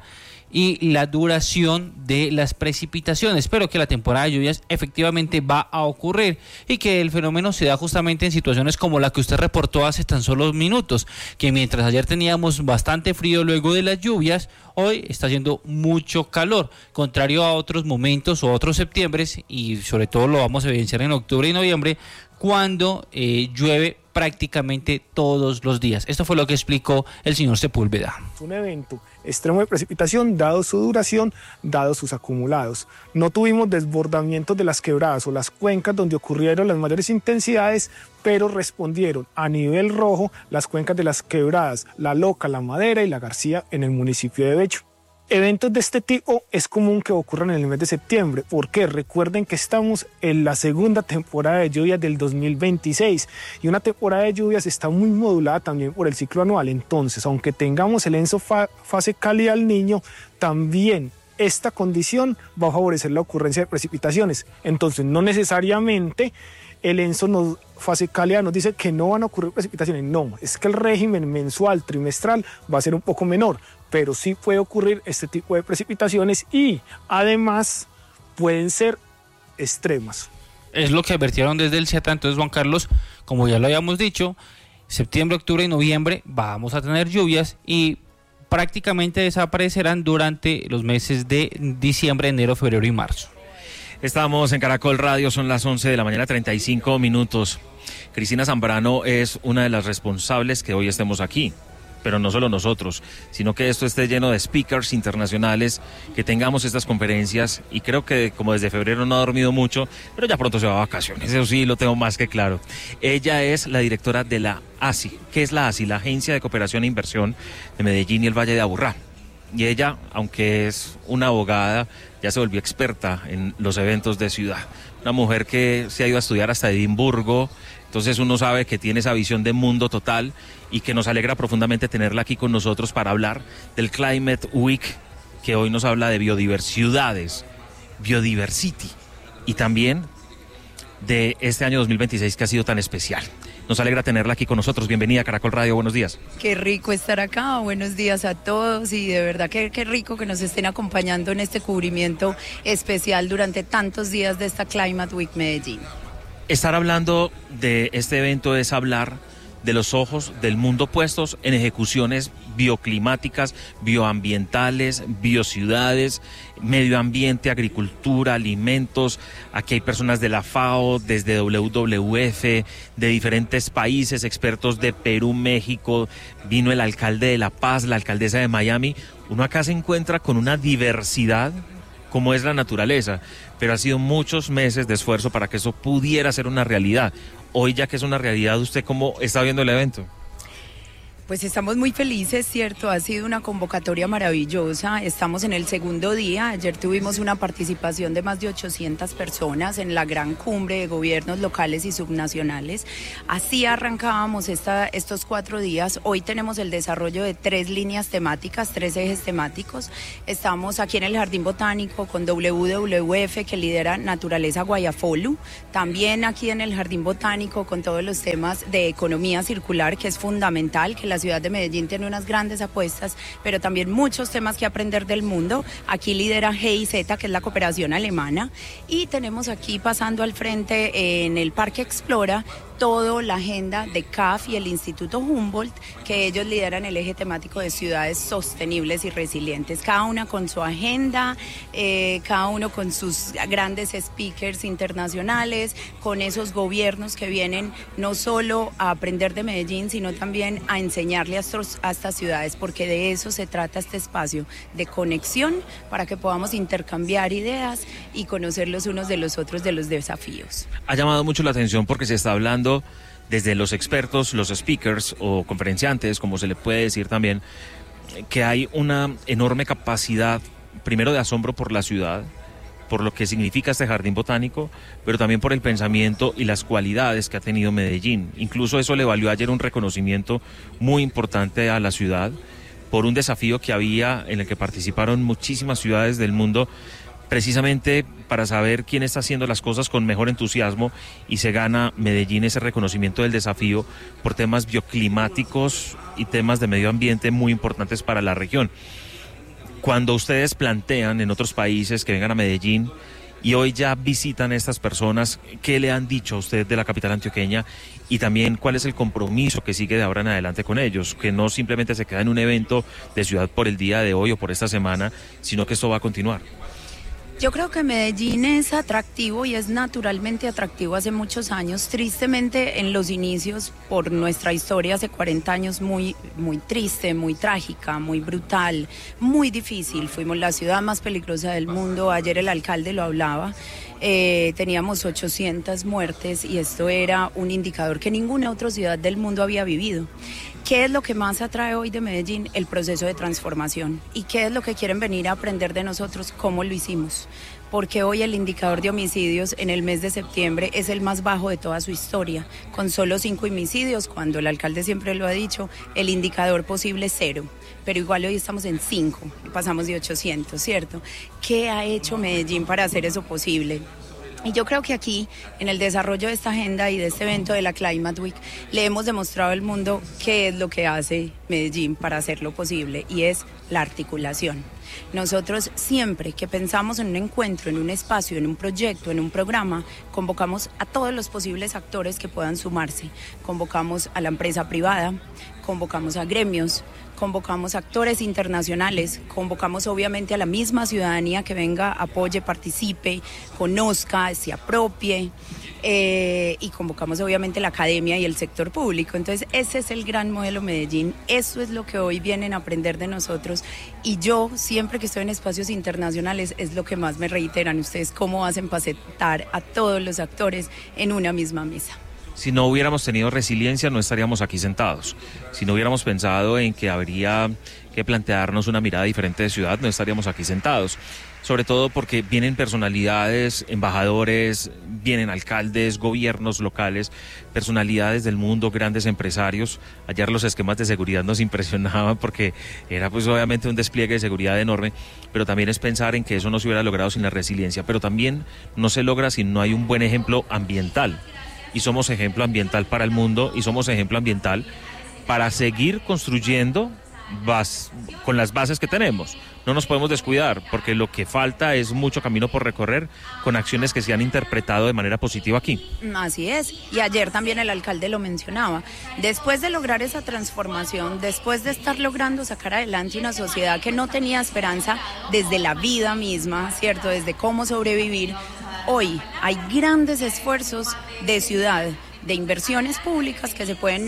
y la duración de las precipitaciones, pero que la temporada de lluvias efectivamente va a ocurrir y que el fenómeno se da justamente en situaciones como la que usted reportó hace tan solo minutos, que mientras ayer teníamos bastante frío luego de las lluvias, hoy está haciendo mucho calor, contrario a otros momentos o otros septiembres, y sobre todo lo vamos a evidenciar en octubre y noviembre, cuando llueve prácticamente todos los días. Esto fue lo que explicó el señor Sepúlveda. Un evento extremo de precipitación, dado su duración, dado sus acumulados. No tuvimos desbordamientos de las quebradas o las cuencas donde ocurrieron las mayores intensidades, pero respondieron a nivel rojo las cuencas de las quebradas, La Loca, La Madera y La García en el municipio de Becho. Eventos de este tipo es común que ocurran en el mes de septiembre. ¿Por qué? Recuerden que estamos en la segunda temporada de lluvias del 2026 y una temporada de lluvias está muy modulada también por el ciclo anual. Entonces, aunque tengamos el ENSO fase cálida al Niño, también esta condición va a favorecer la ocurrencia de precipitaciones. Entonces, no necesariamente el ENSO fase cálida nos dice que no van a ocurrir precipitaciones. No, es que el régimen mensual, trimestral va a ser un poco menor, pero sí puede ocurrir este tipo de precipitaciones y además pueden ser extremas. Es lo que advirtieron desde el CIATA. Entonces, Juan Carlos, como ya lo habíamos dicho, septiembre, octubre y noviembre vamos a tener lluvias y prácticamente desaparecerán durante los meses de diciembre, enero, febrero y marzo. Estamos en Caracol Radio, son las 11 de la mañana, 35 minutos. Cristina Zambrano es una de las responsables que hoy estemos aquí, pero no solo nosotros, sino que esto esté lleno de speakers internacionales, que tengamos estas conferencias, y creo que como desde febrero no ha dormido mucho, pero ya pronto se va a vacaciones, eso sí lo tengo más que claro. Ella es la directora de la ASI. ¿Qué es la ASI? La Agencia de Cooperación e Inversión de Medellín y el Valle de Aburrá. Y ella, aunque es una abogada, ya se volvió experta en los eventos de ciudad. Una mujer que se ha ido a estudiar hasta Edimburgo, entonces uno sabe que tiene esa visión de mundo total y que nos alegra profundamente tenerla aquí con nosotros para hablar del Climate Week, que hoy nos habla de biodiversidades, Biodiversity, y también de este año 2026 que ha sido tan especial. Nos alegra tenerla aquí con nosotros. Bienvenida a Caracol Radio, buenos días. Qué rico estar acá, buenos días a todos y de verdad que qué rico que nos estén acompañando en este cubrimiento especial durante tantos días de esta Climate Week Medellín. Estar hablando de este evento es hablar de los ojos del mundo puestos en ejecuciones bioclimáticas, bioambientales, biociudades, medio ambiente, agricultura, alimentos. Aquí hay personas de la FAO, desde WWF, de diferentes países, expertos de Perú, México, vino el alcalde de La Paz, la alcaldesa de Miami. Uno acá se encuentra con una diversidad como es la naturaleza, pero ha sido muchos meses de esfuerzo para que eso pudiera ser una realidad. Hoy, ya que es una realidad, ¿usted cómo está viendo el evento? Pues estamos muy felices, ¿cierto? Ha sido una convocatoria maravillosa. Estamos en el segundo día. Ayer tuvimos una participación de más de 800 personas en la gran cumbre de gobiernos locales y subnacionales. Así arrancábamos estos 4 días. Hoy tenemos el desarrollo de 3 líneas temáticas, 3 ejes temáticos. Estamos aquí en el Jardín Botánico con WWF, que lidera Naturaleza Guayafolu. También aquí en el Jardín Botánico con todos los temas de economía circular, que es fundamental, que la ciudad de Medellín tiene unas grandes apuestas, pero también muchos temas que aprender del mundo. Aquí lidera GIZ, que es la cooperación alemana, y tenemos aquí pasando al frente en el Parque Explora toda la agenda de CAF y el Instituto Humboldt, que ellos lideran el eje temático de ciudades sostenibles y resilientes, cada una con su agenda, cada uno con sus grandes speakers internacionales, con esos gobiernos que vienen no solo a aprender de Medellín, sino también a enseñarle a estas ciudades, porque de eso se trata este espacio, de conexión, para que podamos intercambiar ideas y conocer los unos de los otros de los desafíos. Ha llamado mucho la atención porque se está hablando desde los expertos, los speakers o conferenciantes, como se le puede decir también, que hay una enorme capacidad, primero de asombro por la ciudad, por lo que significa este jardín botánico, pero también por el pensamiento y las cualidades que ha tenido Medellín. Incluso eso le valió ayer un reconocimiento muy importante a la ciudad por un desafío que había en el que participaron muchísimas ciudades del mundo, precisamente para saber quién está haciendo las cosas con mejor entusiasmo, y se gana Medellín ese reconocimiento del desafío por temas bioclimáticos y temas de medio ambiente muy importantes para la región. Cuando ustedes plantean en otros países que vengan a Medellín y hoy ya visitan a estas personas, ¿qué le han dicho a usted de la capital antioqueña? Y también, ¿cuál es el compromiso que sigue de ahora en adelante con ellos? Que no simplemente se queda en un evento de ciudad por el día de hoy o por esta semana, sino que esto va a continuar. Yo creo que Medellín es atractivo y es naturalmente atractivo hace muchos años. Tristemente, en los inicios, por nuestra historia hace 40 años, muy triste, muy trágica, muy brutal, muy difícil. Fuimos la ciudad más peligrosa del mundo. Ayer el alcalde lo hablaba. Teníamos 800 muertes y esto era un indicador que ninguna otra ciudad del mundo había vivido. ¿Qué es lo que más atrae hoy de Medellín? El proceso de transformación. ¿Y qué es lo que quieren venir a aprender de nosotros? ¿Cómo lo hicimos? Porque hoy el indicador de homicidios en el mes de septiembre es el más bajo de toda su historia, con solo 5 homicidios, cuando el alcalde siempre lo ha dicho, el indicador posible es 0. Pero igual hoy estamos en 5, pasamos de 800, ¿cierto? ¿Qué ha hecho Medellín para hacer eso posible? Y yo creo que aquí, en el desarrollo de esta agenda y de este evento de la Climate Week, le hemos demostrado al mundo qué es lo que hace Medellín para hacerlo posible, y es la articulación. Nosotros siempre que pensamos en un encuentro, en un espacio, en un proyecto, en un programa, convocamos a todos los posibles actores que puedan sumarse. Convocamos a la empresa privada, convocamos a gremios, convocamos actores internacionales, convocamos obviamente a la misma ciudadanía que venga, apoye, participe, conozca, se apropie, y convocamos obviamente la academia y el sector público. Entonces ese es el gran modelo Medellín, eso es lo que hoy vienen a aprender de nosotros, y yo siempre que estoy en espacios internacionales es lo que más me reiteran ustedes, cómo hacen para sentar a todos los actores en una misma mesa. Si no hubiéramos tenido resiliencia, no estaríamos aquí sentados. Si no hubiéramos pensado en que habría que plantearnos una mirada diferente de ciudad, no estaríamos aquí sentados. Sobre todo porque vienen personalidades, embajadores, vienen alcaldes, gobiernos locales, personalidades del mundo, grandes empresarios. Ayer los esquemas de seguridad nos impresionaban porque era pues obviamente un despliegue de seguridad enorme, pero también es pensar en que eso no se hubiera logrado sin la resiliencia, pero también no se logra si no hay un buen ejemplo ambiental. Y somos ejemplo ambiental para el mundo, y somos ejemplo ambiental para seguir construyendo con las bases que tenemos. No nos podemos descuidar, porque lo que falta es mucho camino por recorrer con acciones que se han interpretado de manera positiva aquí. Así es, y ayer también el alcalde lo mencionaba. Después de lograr esa transformación, después de estar logrando sacar adelante una sociedad que no tenía esperanza desde la vida misma, ¿cierto? Desde cómo sobrevivir, hoy hay grandes esfuerzos de ciudad, de inversiones públicas que se pueden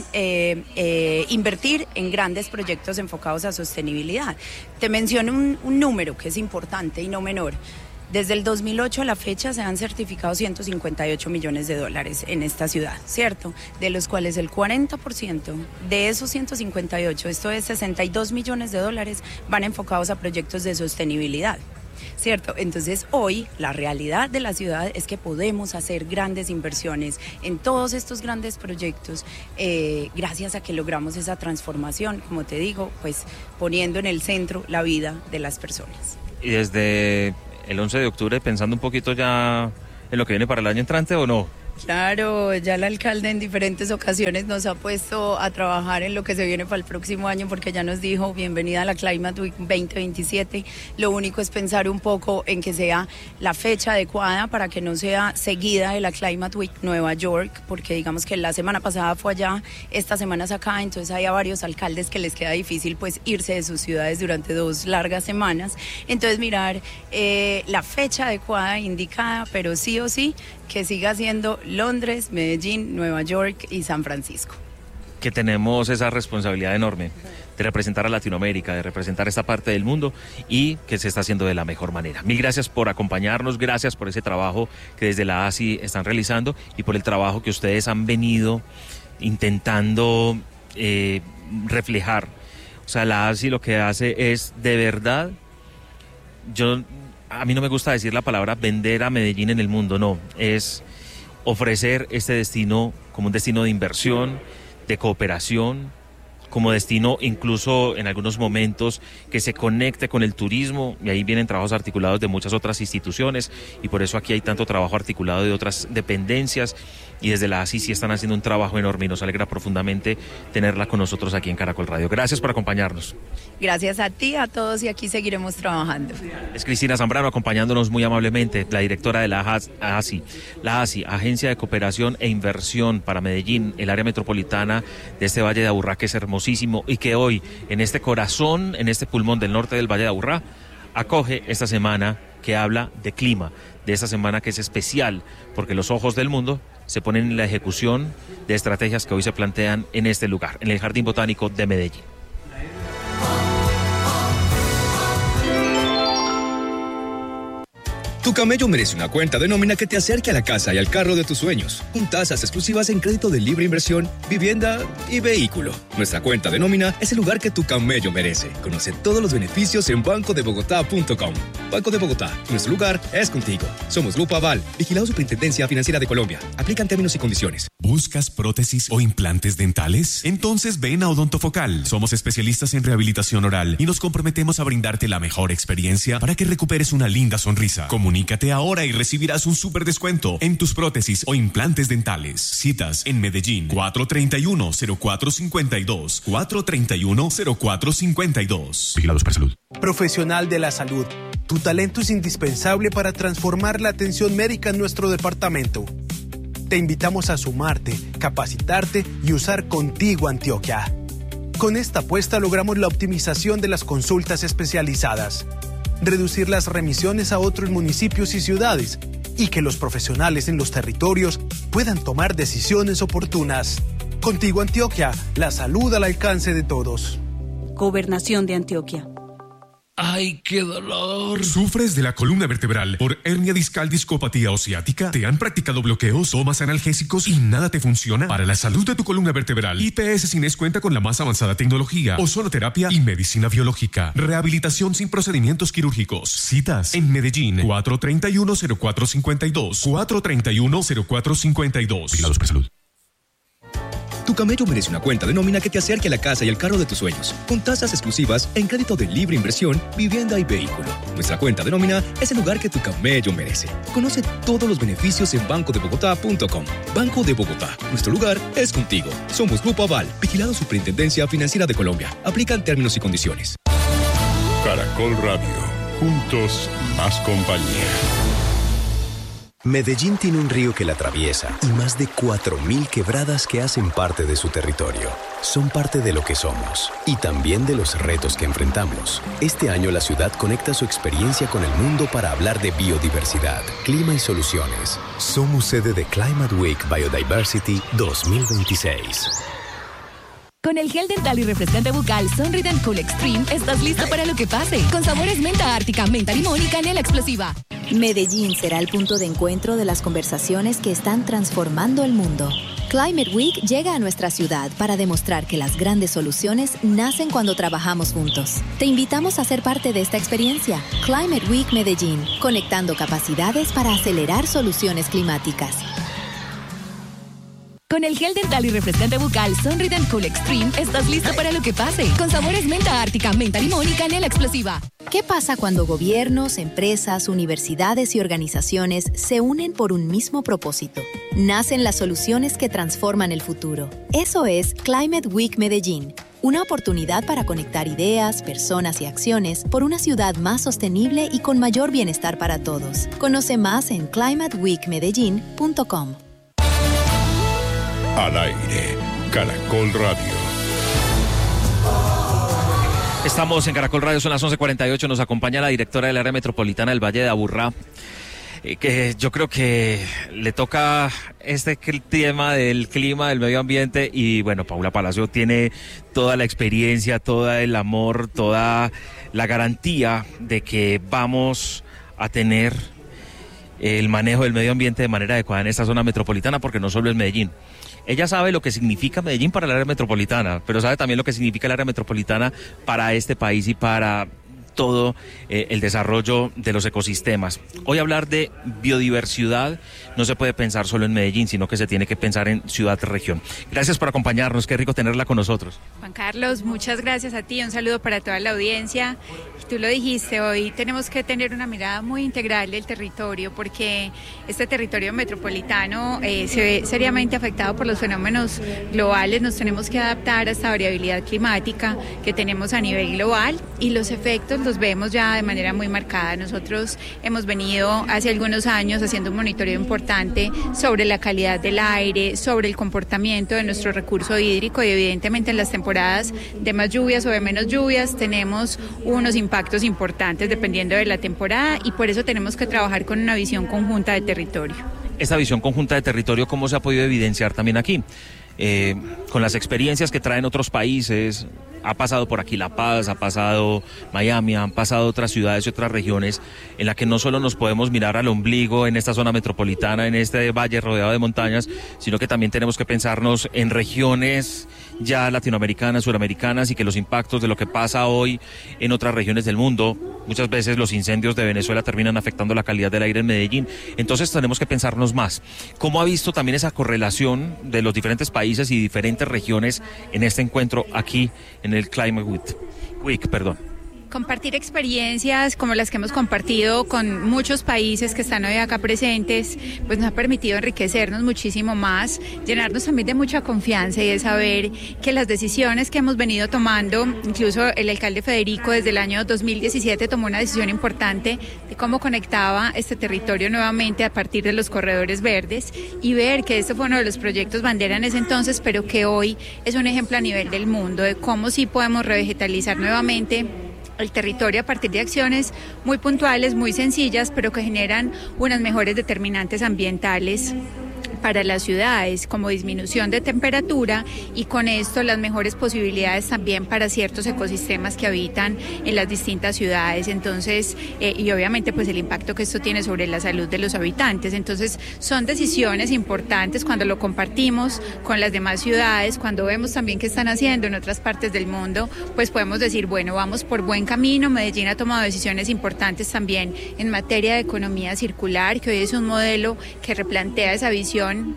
invertir en grandes proyectos enfocados a sostenibilidad. Te menciono un número que es importante y no menor. Desde el 2008 a la fecha se han certificado 158 millones de dólares en esta ciudad, ¿cierto? De los cuales el 40% de esos 158, esto es 62 millones de dólares, van enfocados a proyectos de sostenibilidad. ¿Cierto? Entonces hoy la realidad de la ciudad es que podemos hacer grandes inversiones en todos estos grandes proyectos gracias a que logramos esa transformación, como te digo, pues poniendo en el centro la vida de las personas. Y desde el 11 de octubre, pensando un poquito ya en lo que viene para el año entrante, ¿o no? Claro, ya el alcalde en diferentes ocasiones nos ha puesto a trabajar en lo que se viene para el próximo año, porque ya nos dijo bienvenida a la Climate Week 2027. Lo único es pensar un poco en que sea la fecha adecuada para que no sea seguida de la Climate Week Nueva York, porque digamos que la semana pasada fue allá, esta semana es acá, entonces hay a varios alcaldes que les queda difícil pues irse de sus ciudades durante 2 largas semanas. Entonces mirar la fecha adecuada, indicada, pero sí o sí que siga siendo Londres, Medellín, Nueva York y San Francisco. Que tenemos esa responsabilidad enorme de representar a Latinoamérica, de representar esta parte del mundo y que se está haciendo de la mejor manera. Mil gracias por acompañarnos, gracias por ese trabajo que desde la ASI están realizando y por el trabajo que ustedes han venido intentando reflejar. O sea, la ASI lo que hace es, de verdad, a mí no me gusta decir la palabra vender a Medellín en el mundo, no, es ofrecer este destino como un destino de inversión, de cooperación, como destino incluso en algunos momentos que se conecte con el turismo, y ahí vienen trabajos articulados de muchas otras instituciones y por eso aquí hay tanto trabajo articulado de otras dependencias y desde la ASI sí están haciendo un trabajo enorme y nos alegra profundamente tenerla con nosotros aquí en Caracol Radio. Gracias por acompañarnos. Gracias a ti, a todos y aquí seguiremos trabajando. Es Cristina Zambrano acompañándonos muy amablemente, la directora de la ASI. La ASI, Agencia de Cooperación e Inversión para Medellín, el área metropolitana de este Valle de Aburrá que es hermosísimo y que hoy en este corazón, en este pulmón del norte del Valle de Aburrá, acoge esta semana que habla de clima, de esta semana que es especial porque los ojos del mundo se ponen en la ejecución de estrategias que hoy se plantean en este lugar, en el Jardín Botánico de Medellín. Tu camello merece una cuenta de nómina que te acerque a la casa y al carro de tus sueños, con tasas exclusivas en crédito de libre inversión, vivienda y vehículo. Nuestra cuenta de nómina es el lugar que tu camello merece. Conoce todos los beneficios en bancodebogotá.com. Banco de Bogotá, nuestro lugar es contigo. Somos Grupo Aval, vigilado Superintendencia Financiera de Colombia. Aplican términos y condiciones. ¿Buscas prótesis o implantes dentales? Entonces ven a Odontofocal. Somos especialistas en rehabilitación oral y nos comprometemos a brindarte la mejor experiencia para que recuperes una linda sonrisa. Comunícate ahora y recibirás un súper descuento en tus prótesis o implantes dentales. Citas en Medellín, 431-0452, 431-0452. Vigilados para salud. Profesional de la salud. Tu talento es indispensable para transformar la atención médica en nuestro departamento. Te invitamos a sumarte, capacitarte y usar Contigo Antioquia. Con esta apuesta logramos la optimización de las consultas especializadas, reducir las remisiones a otros municipios y ciudades y que los profesionales en los territorios puedan tomar decisiones oportunas. Contigo Antioquia, la salud al alcance de todos. Gobernación de Antioquia. ¡Ay, qué dolor! ¿Sufres de la columna vertebral por hernia discal discopatía o ciática? ¿Te han practicado bloqueos o más analgésicos y nada te funciona? Para la salud de tu columna vertebral, IPS Cines cuenta con la más avanzada tecnología, ozonoterapia y medicina biológica. Rehabilitación sin procedimientos quirúrgicos. Citas en Medellín, 431-0452, 431-0452. Vigilados por salud. Tu camello merece una cuenta de nómina que te acerque a la casa y al carro de tus sueños, con tasas exclusivas en crédito de libre inversión, vivienda y vehículo. Nuestra cuenta de nómina es el lugar que tu camello merece. Conoce todos los beneficios en bancodebogotá.com. Banco de Bogotá. Nuestro lugar es contigo. Somos Grupo Aval, vigilado Superintendencia Financiera de Colombia. Aplican términos y condiciones. Caracol Radio. Juntos, más compañía. Medellín tiene un río que la atraviesa y más de 4.000 quebradas que hacen parte de su territorio. Son parte de lo que somos y también de los retos que enfrentamos. Este año la ciudad conecta su experiencia con el mundo para hablar de biodiversidad, clima y soluciones. Somos sede de Climate Week Biodiversity 2026. Con el gel dental y refrescante bucal Sonrident Cool Extreme estás listo para lo que pase. Con sabores menta ártica, menta limón y canela explosiva. Medellín será el punto de encuentro de las conversaciones que están transformando el mundo. Climate Week llega a nuestra ciudad para demostrar que las grandes soluciones nacen cuando trabajamos juntos. Te invitamos a ser parte de esta experiencia. Climate Week Medellín, conectando capacidades para acelerar soluciones climáticas. Con el gel dental y refrescante bucal Sonrident Cool Extreme estás listo para lo que pase. Con sabores menta ártica, menta limón y canela explosiva. ¿Qué pasa cuando gobiernos, empresas, universidades y organizaciones se unen por un mismo propósito? Nacen las soluciones que transforman el futuro. Eso es Climate Week Medellín. Una oportunidad para conectar ideas, personas y acciones por una ciudad más sostenible y con mayor bienestar para todos. Conoce más en climateweekmedellin.com. Al aire, Caracol Radio. Estamos en Caracol Radio, son las 11:48, nos acompaña la directora del área metropolitana del Valle de Aburrá, que yo creo que le toca este tema del clima, del medio ambiente, y bueno, Paula Palacio tiene toda la experiencia, todo el amor, toda la garantía de que vamos a tener el manejo del medio ambiente de manera adecuada en esta zona metropolitana, porque no solo es Medellín. Ella sabe lo que significa Medellín para el área metropolitana, pero sabe también lo que significa el área metropolitana para este país y para todo el desarrollo de los ecosistemas. Hoy hablar de biodiversidad no se puede pensar solo en Medellín, sino que se tiene que pensar en ciudad-región. Gracias por acompañarnos, qué rico tenerla con nosotros. Juan Carlos, muchas gracias a ti, un saludo para toda la audiencia. Tú lo dijiste, hoy tenemos que tener una mirada muy integral del territorio, porque este territorio metropolitano se ve seriamente afectado por los fenómenos globales. Nos tenemos que adaptar a esta variabilidad climática que tenemos a nivel global, y los efectos los vemos ya de manera muy marcada. Nosotros hemos venido hace algunos años haciendo un monitoreo importante sobre la calidad del aire, sobre el comportamiento de nuestro recurso hídrico, y evidentemente en las temporadas de más lluvias o de menos lluvias tenemos unos impactos importantes dependiendo de la temporada, y por eso tenemos que trabajar con una visión conjunta de territorio. Esta visión conjunta de territorio, ¿cómo se ha podido evidenciar también aquí? Con las experiencias que traen otros países. Ha pasado por aquí La Paz, ha pasado Miami, han pasado otras ciudades y otras regiones en las que no solo nos podemos mirar al ombligo en esta zona metropolitana, en este valle rodeado de montañas, sino que también tenemos que pensarnos en regiones ya latinoamericanas, suramericanas, y que los impactos de lo que pasa hoy en otras regiones del mundo, muchas veces los incendios de Venezuela terminan afectando la calidad del aire en Medellín. Entonces tenemos que pensarnos más. ¿Cómo ha visto también esa correlación de los diferentes países y diferentes regiones en este encuentro aquí en el Climate Week? Compartir experiencias como las que hemos compartido con muchos países que están hoy acá presentes, pues nos ha permitido enriquecernos muchísimo más, llenarnos también de mucha confianza y de saber que las decisiones que hemos venido tomando, incluso el alcalde Federico desde el año 2017 tomó una decisión importante de cómo conectaba este territorio nuevamente a partir de los corredores verdes, y ver que este fue uno de los proyectos bandera en ese entonces, pero que hoy es un ejemplo a nivel del mundo de cómo sí podemos revegetalizar nuevamente el territorio a partir de acciones muy puntuales, muy sencillas, pero que generan unas mejores determinantes ambientales para las ciudades, como disminución de temperatura, y con esto las mejores posibilidades también para ciertos ecosistemas que habitan en las distintas ciudades. Entonces, y obviamente pues el impacto que esto tiene sobre la salud de los habitantes. Entonces, son decisiones importantes cuando lo compartimos con las demás ciudades, cuando vemos también qué están haciendo en otras partes del mundo, pues podemos decir, bueno, vamos por buen camino. Medellín ha tomado decisiones importantes también en materia de economía circular, que hoy es un modelo que replantea esa visión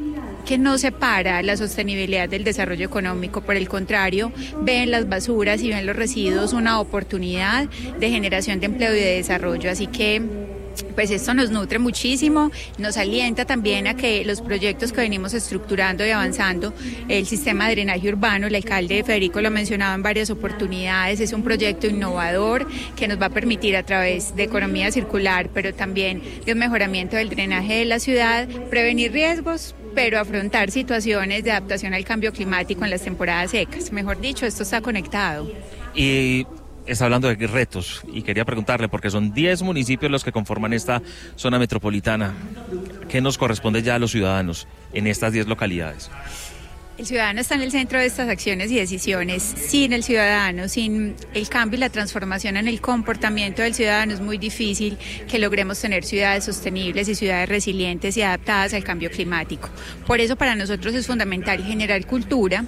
que no separa la sostenibilidad del desarrollo económico, por el contrario, ven las basuras y ven los residuos una oportunidad de generación de empleo y de desarrollo. Así que pues esto nos nutre muchísimo, nos alienta también a que los proyectos que venimos estructurando y avanzando, el sistema de drenaje urbano, el alcalde Federico lo ha mencionado en varias oportunidades, es un proyecto innovador que nos va a permitir a través de economía circular, pero también de un mejoramiento del drenaje de la ciudad, prevenir riesgos, pero afrontar situaciones de adaptación al cambio climático en las temporadas secas. Mejor dicho, esto está conectado. Y está hablando de retos y quería preguntarle, porque son 10 municipios los que conforman esta zona metropolitana. ¿Qué nos corresponde ya a los ciudadanos en estas 10 localidades? El ciudadano está en el centro de estas acciones y decisiones. Sin el ciudadano, sin el cambio y la transformación en el comportamiento del ciudadano, es muy difícil que logremos tener ciudades sostenibles y ciudades resilientes y adaptadas al cambio climático. Por eso para nosotros es fundamental generar cultura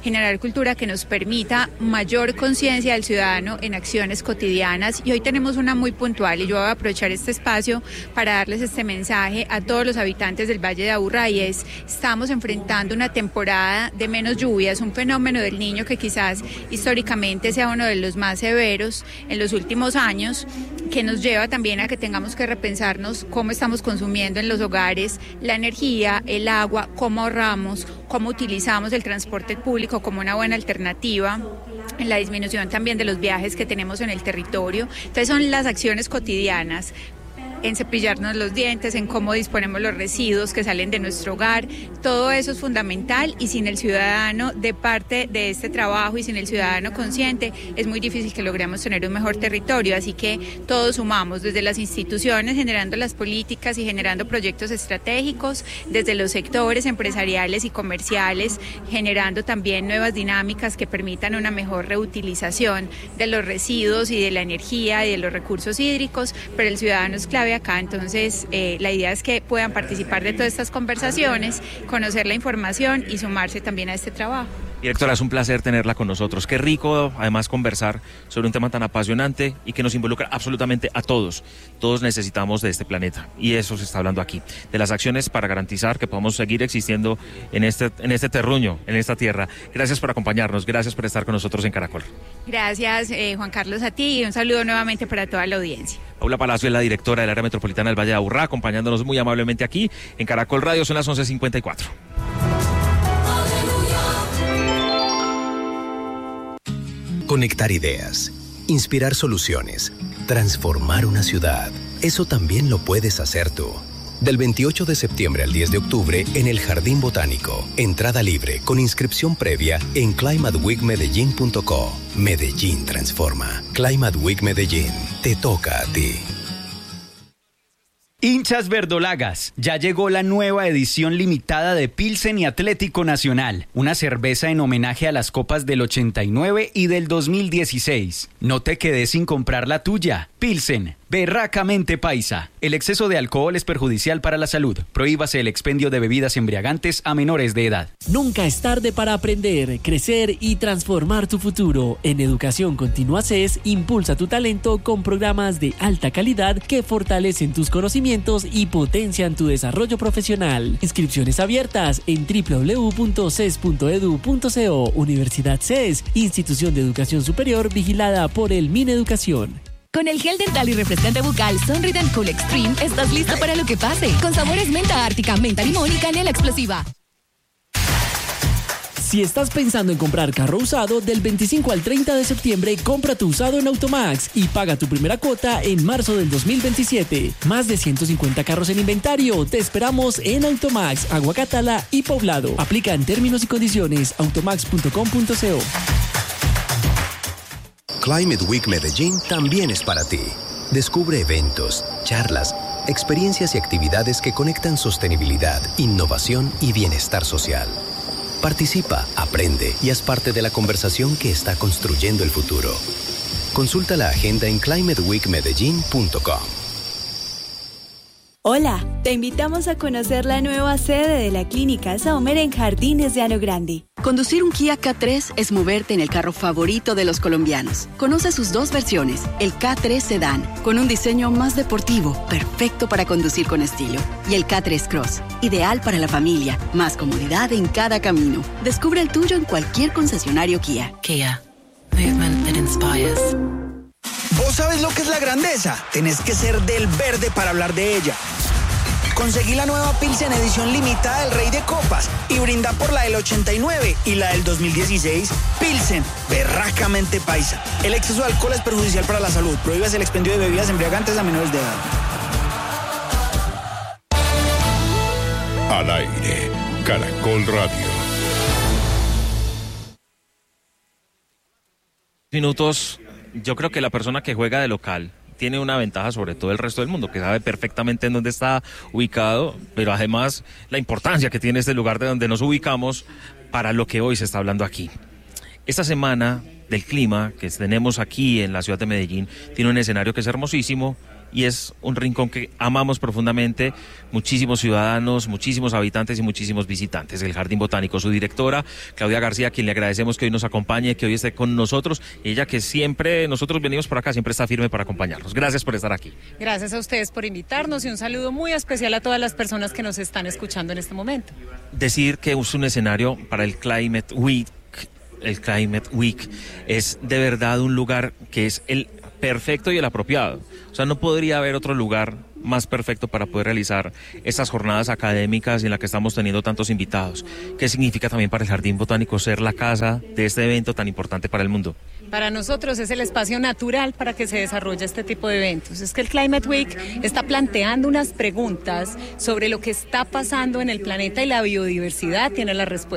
que nos permita mayor conciencia del ciudadano en acciones cotidianas. Y hoy tenemos una muy puntual, y yo voy a aprovechar este espacio para darles este mensaje a todos los habitantes del Valle de Aburrá, y es: estamos enfrentando una temporada de menos lluvias, un fenómeno del Niño que quizás históricamente sea uno de los más severos en los últimos años, que nos lleva también a que tengamos que repensarnos cómo estamos consumiendo en los hogares la energía, el agua, cómo ahorramos, cómo utilizamos el transporte público como una buena alternativa, en la disminución también de los viajes que tenemos en el territorio. Entonces son las acciones cotidianas, en cepillarnos los dientes, en cómo disponemos los residuos que salen de nuestro hogar. Todo eso es fundamental, y sin el ciudadano de parte de este trabajo y sin el ciudadano consciente es muy difícil que logremos tener un mejor territorio. Así que todos sumamos, desde las instituciones generando las políticas y generando proyectos estratégicos, desde los sectores empresariales y comerciales generando también nuevas dinámicas que permitan una mejor reutilización de los residuos y de la energía y de los recursos hídricos, pero el ciudadano es clave acá. Entonces la idea es que puedan participar de todas estas conversaciones, conocer la información y sumarse también a este trabajo. Directora, es un placer tenerla con nosotros. Qué rico, además, conversar sobre un tema tan apasionante y que nos involucra absolutamente a todos. Todos necesitamos de este planeta, y eso se está hablando aquí, de las acciones para garantizar que podamos seguir existiendo en este terruño, en esta tierra. Gracias por acompañarnos, gracias por estar con nosotros en Caracol. Gracias, Juan Carlos, a ti, y un saludo nuevamente para toda la audiencia. Paula Palacio es la directora del área metropolitana del Valle de Aburrá, acompañándonos muy amablemente aquí en Caracol Radio. Son las 11:54. Conectar ideas, inspirar soluciones, transformar una ciudad. Eso también lo puedes hacer tú. Del 28 de septiembre al 10 de octubre en el Jardín Botánico. Entrada libre con inscripción previa en climateweekmedellin.co. Medellín transforma. Climate Week Medellín. Te toca a ti. Hinchas verdolagas, ya llegó la nueva edición limitada de Pilsen y Atlético Nacional, una cerveza en homenaje a las copas del 89 y del 2016. No te quedes sin comprar la tuya. Pilsen, berracamente paisa. El exceso de alcohol es perjudicial para la salud. Prohíbase el expendio de bebidas embriagantes a menores de edad. Nunca es tarde para aprender, crecer y transformar tu futuro. En Educación Continua CES, impulsa tu talento con programas de alta calidad que fortalecen tus conocimientos y potencian tu desarrollo profesional. Inscripciones abiertas en www.ces.edu.co. Universidad CES, institución de educación superior vigilada por el Mineducación. Con el gel dental y refrescante bucal Sonrident Cool Extreme estás listo para lo que pase. Con sabores menta ártica, menta limón y canela explosiva. Si estás pensando en comprar carro usado, del 25 al 30 de septiembre, compra tu usado en Automax y paga tu primera cuota en marzo del 2027. Más de 150 carros en inventario. Te esperamos en Automax, Aguacatala y Poblado. Aplica en términos y condiciones. automax.com.co. Climate Week Medellín también es para ti. Descubre eventos, charlas, experiencias y actividades que conectan sostenibilidad, innovación y bienestar social. Participa, aprende y haz parte de la conversación que está construyendo el futuro. Consulta la agenda en climateweekmedellin.com. Hola, te invitamos a conocer la nueva sede de la Clínica Sommer en Jardines de Ano Grande. Conducir un Kia K3 es moverte en el carro favorito de los colombianos. Conoce sus dos versiones, el K3 Sedan, con un diseño más deportivo, perfecto para conducir con estilo, y el K3 Cross, ideal para la familia, más comodidad en cada camino. Descubre el tuyo en cualquier concesionario Kia. Kia, movement that inspires. ¿Vos sabés lo que es la grandeza? Tenés que ser del verde para hablar de ella. Conseguí la nueva Pilsen edición limitada del Rey de Copas y brinda por la del 89 y la del 2016. Pilsen, berracamente paisa. El exceso de alcohol es perjudicial para la salud. Prohíbas el expendio de bebidas embriagantes a menores de edad. Al aire, Caracol Radio. Minutos, yo creo que la persona que juega de local tiene una ventaja sobre todo el resto del mundo, que sabe perfectamente en dónde está ubicado, pero además la importancia que tiene este lugar de donde nos ubicamos para lo que hoy se está hablando aquí. Esta semana del clima que tenemos aquí en la ciudad de Medellín tiene un escenario que es hermosísimo y es un rincón que amamos profundamente, muchísimos ciudadanos, muchísimos habitantes y muchísimos visitantes. El Jardín Botánico, su directora, Claudia García, a quien le agradecemos que hoy nos acompañe, que hoy esté con nosotros. Ella que siempre, nosotros venimos por acá, siempre está firme para acompañarnos. Gracias por estar aquí. Gracias a ustedes por invitarnos y un saludo muy especial a todas las personas que nos están escuchando en este momento. Decir que es un escenario para el Climate Week. El Climate Week es de verdad un lugar que es el perfecto y el apropiado. O sea, no podría haber otro lugar más perfecto para poder realizar estas jornadas académicas en las que estamos teniendo tantos invitados. ¿Qué significa también para el Jardín Botánico ser la casa de este evento tan importante para el mundo? Para nosotros es el espacio natural para que se desarrolle este tipo de eventos. Es que el Climate Week está planteando unas preguntas sobre lo que está pasando en el planeta y la biodiversidad tiene la respuesta.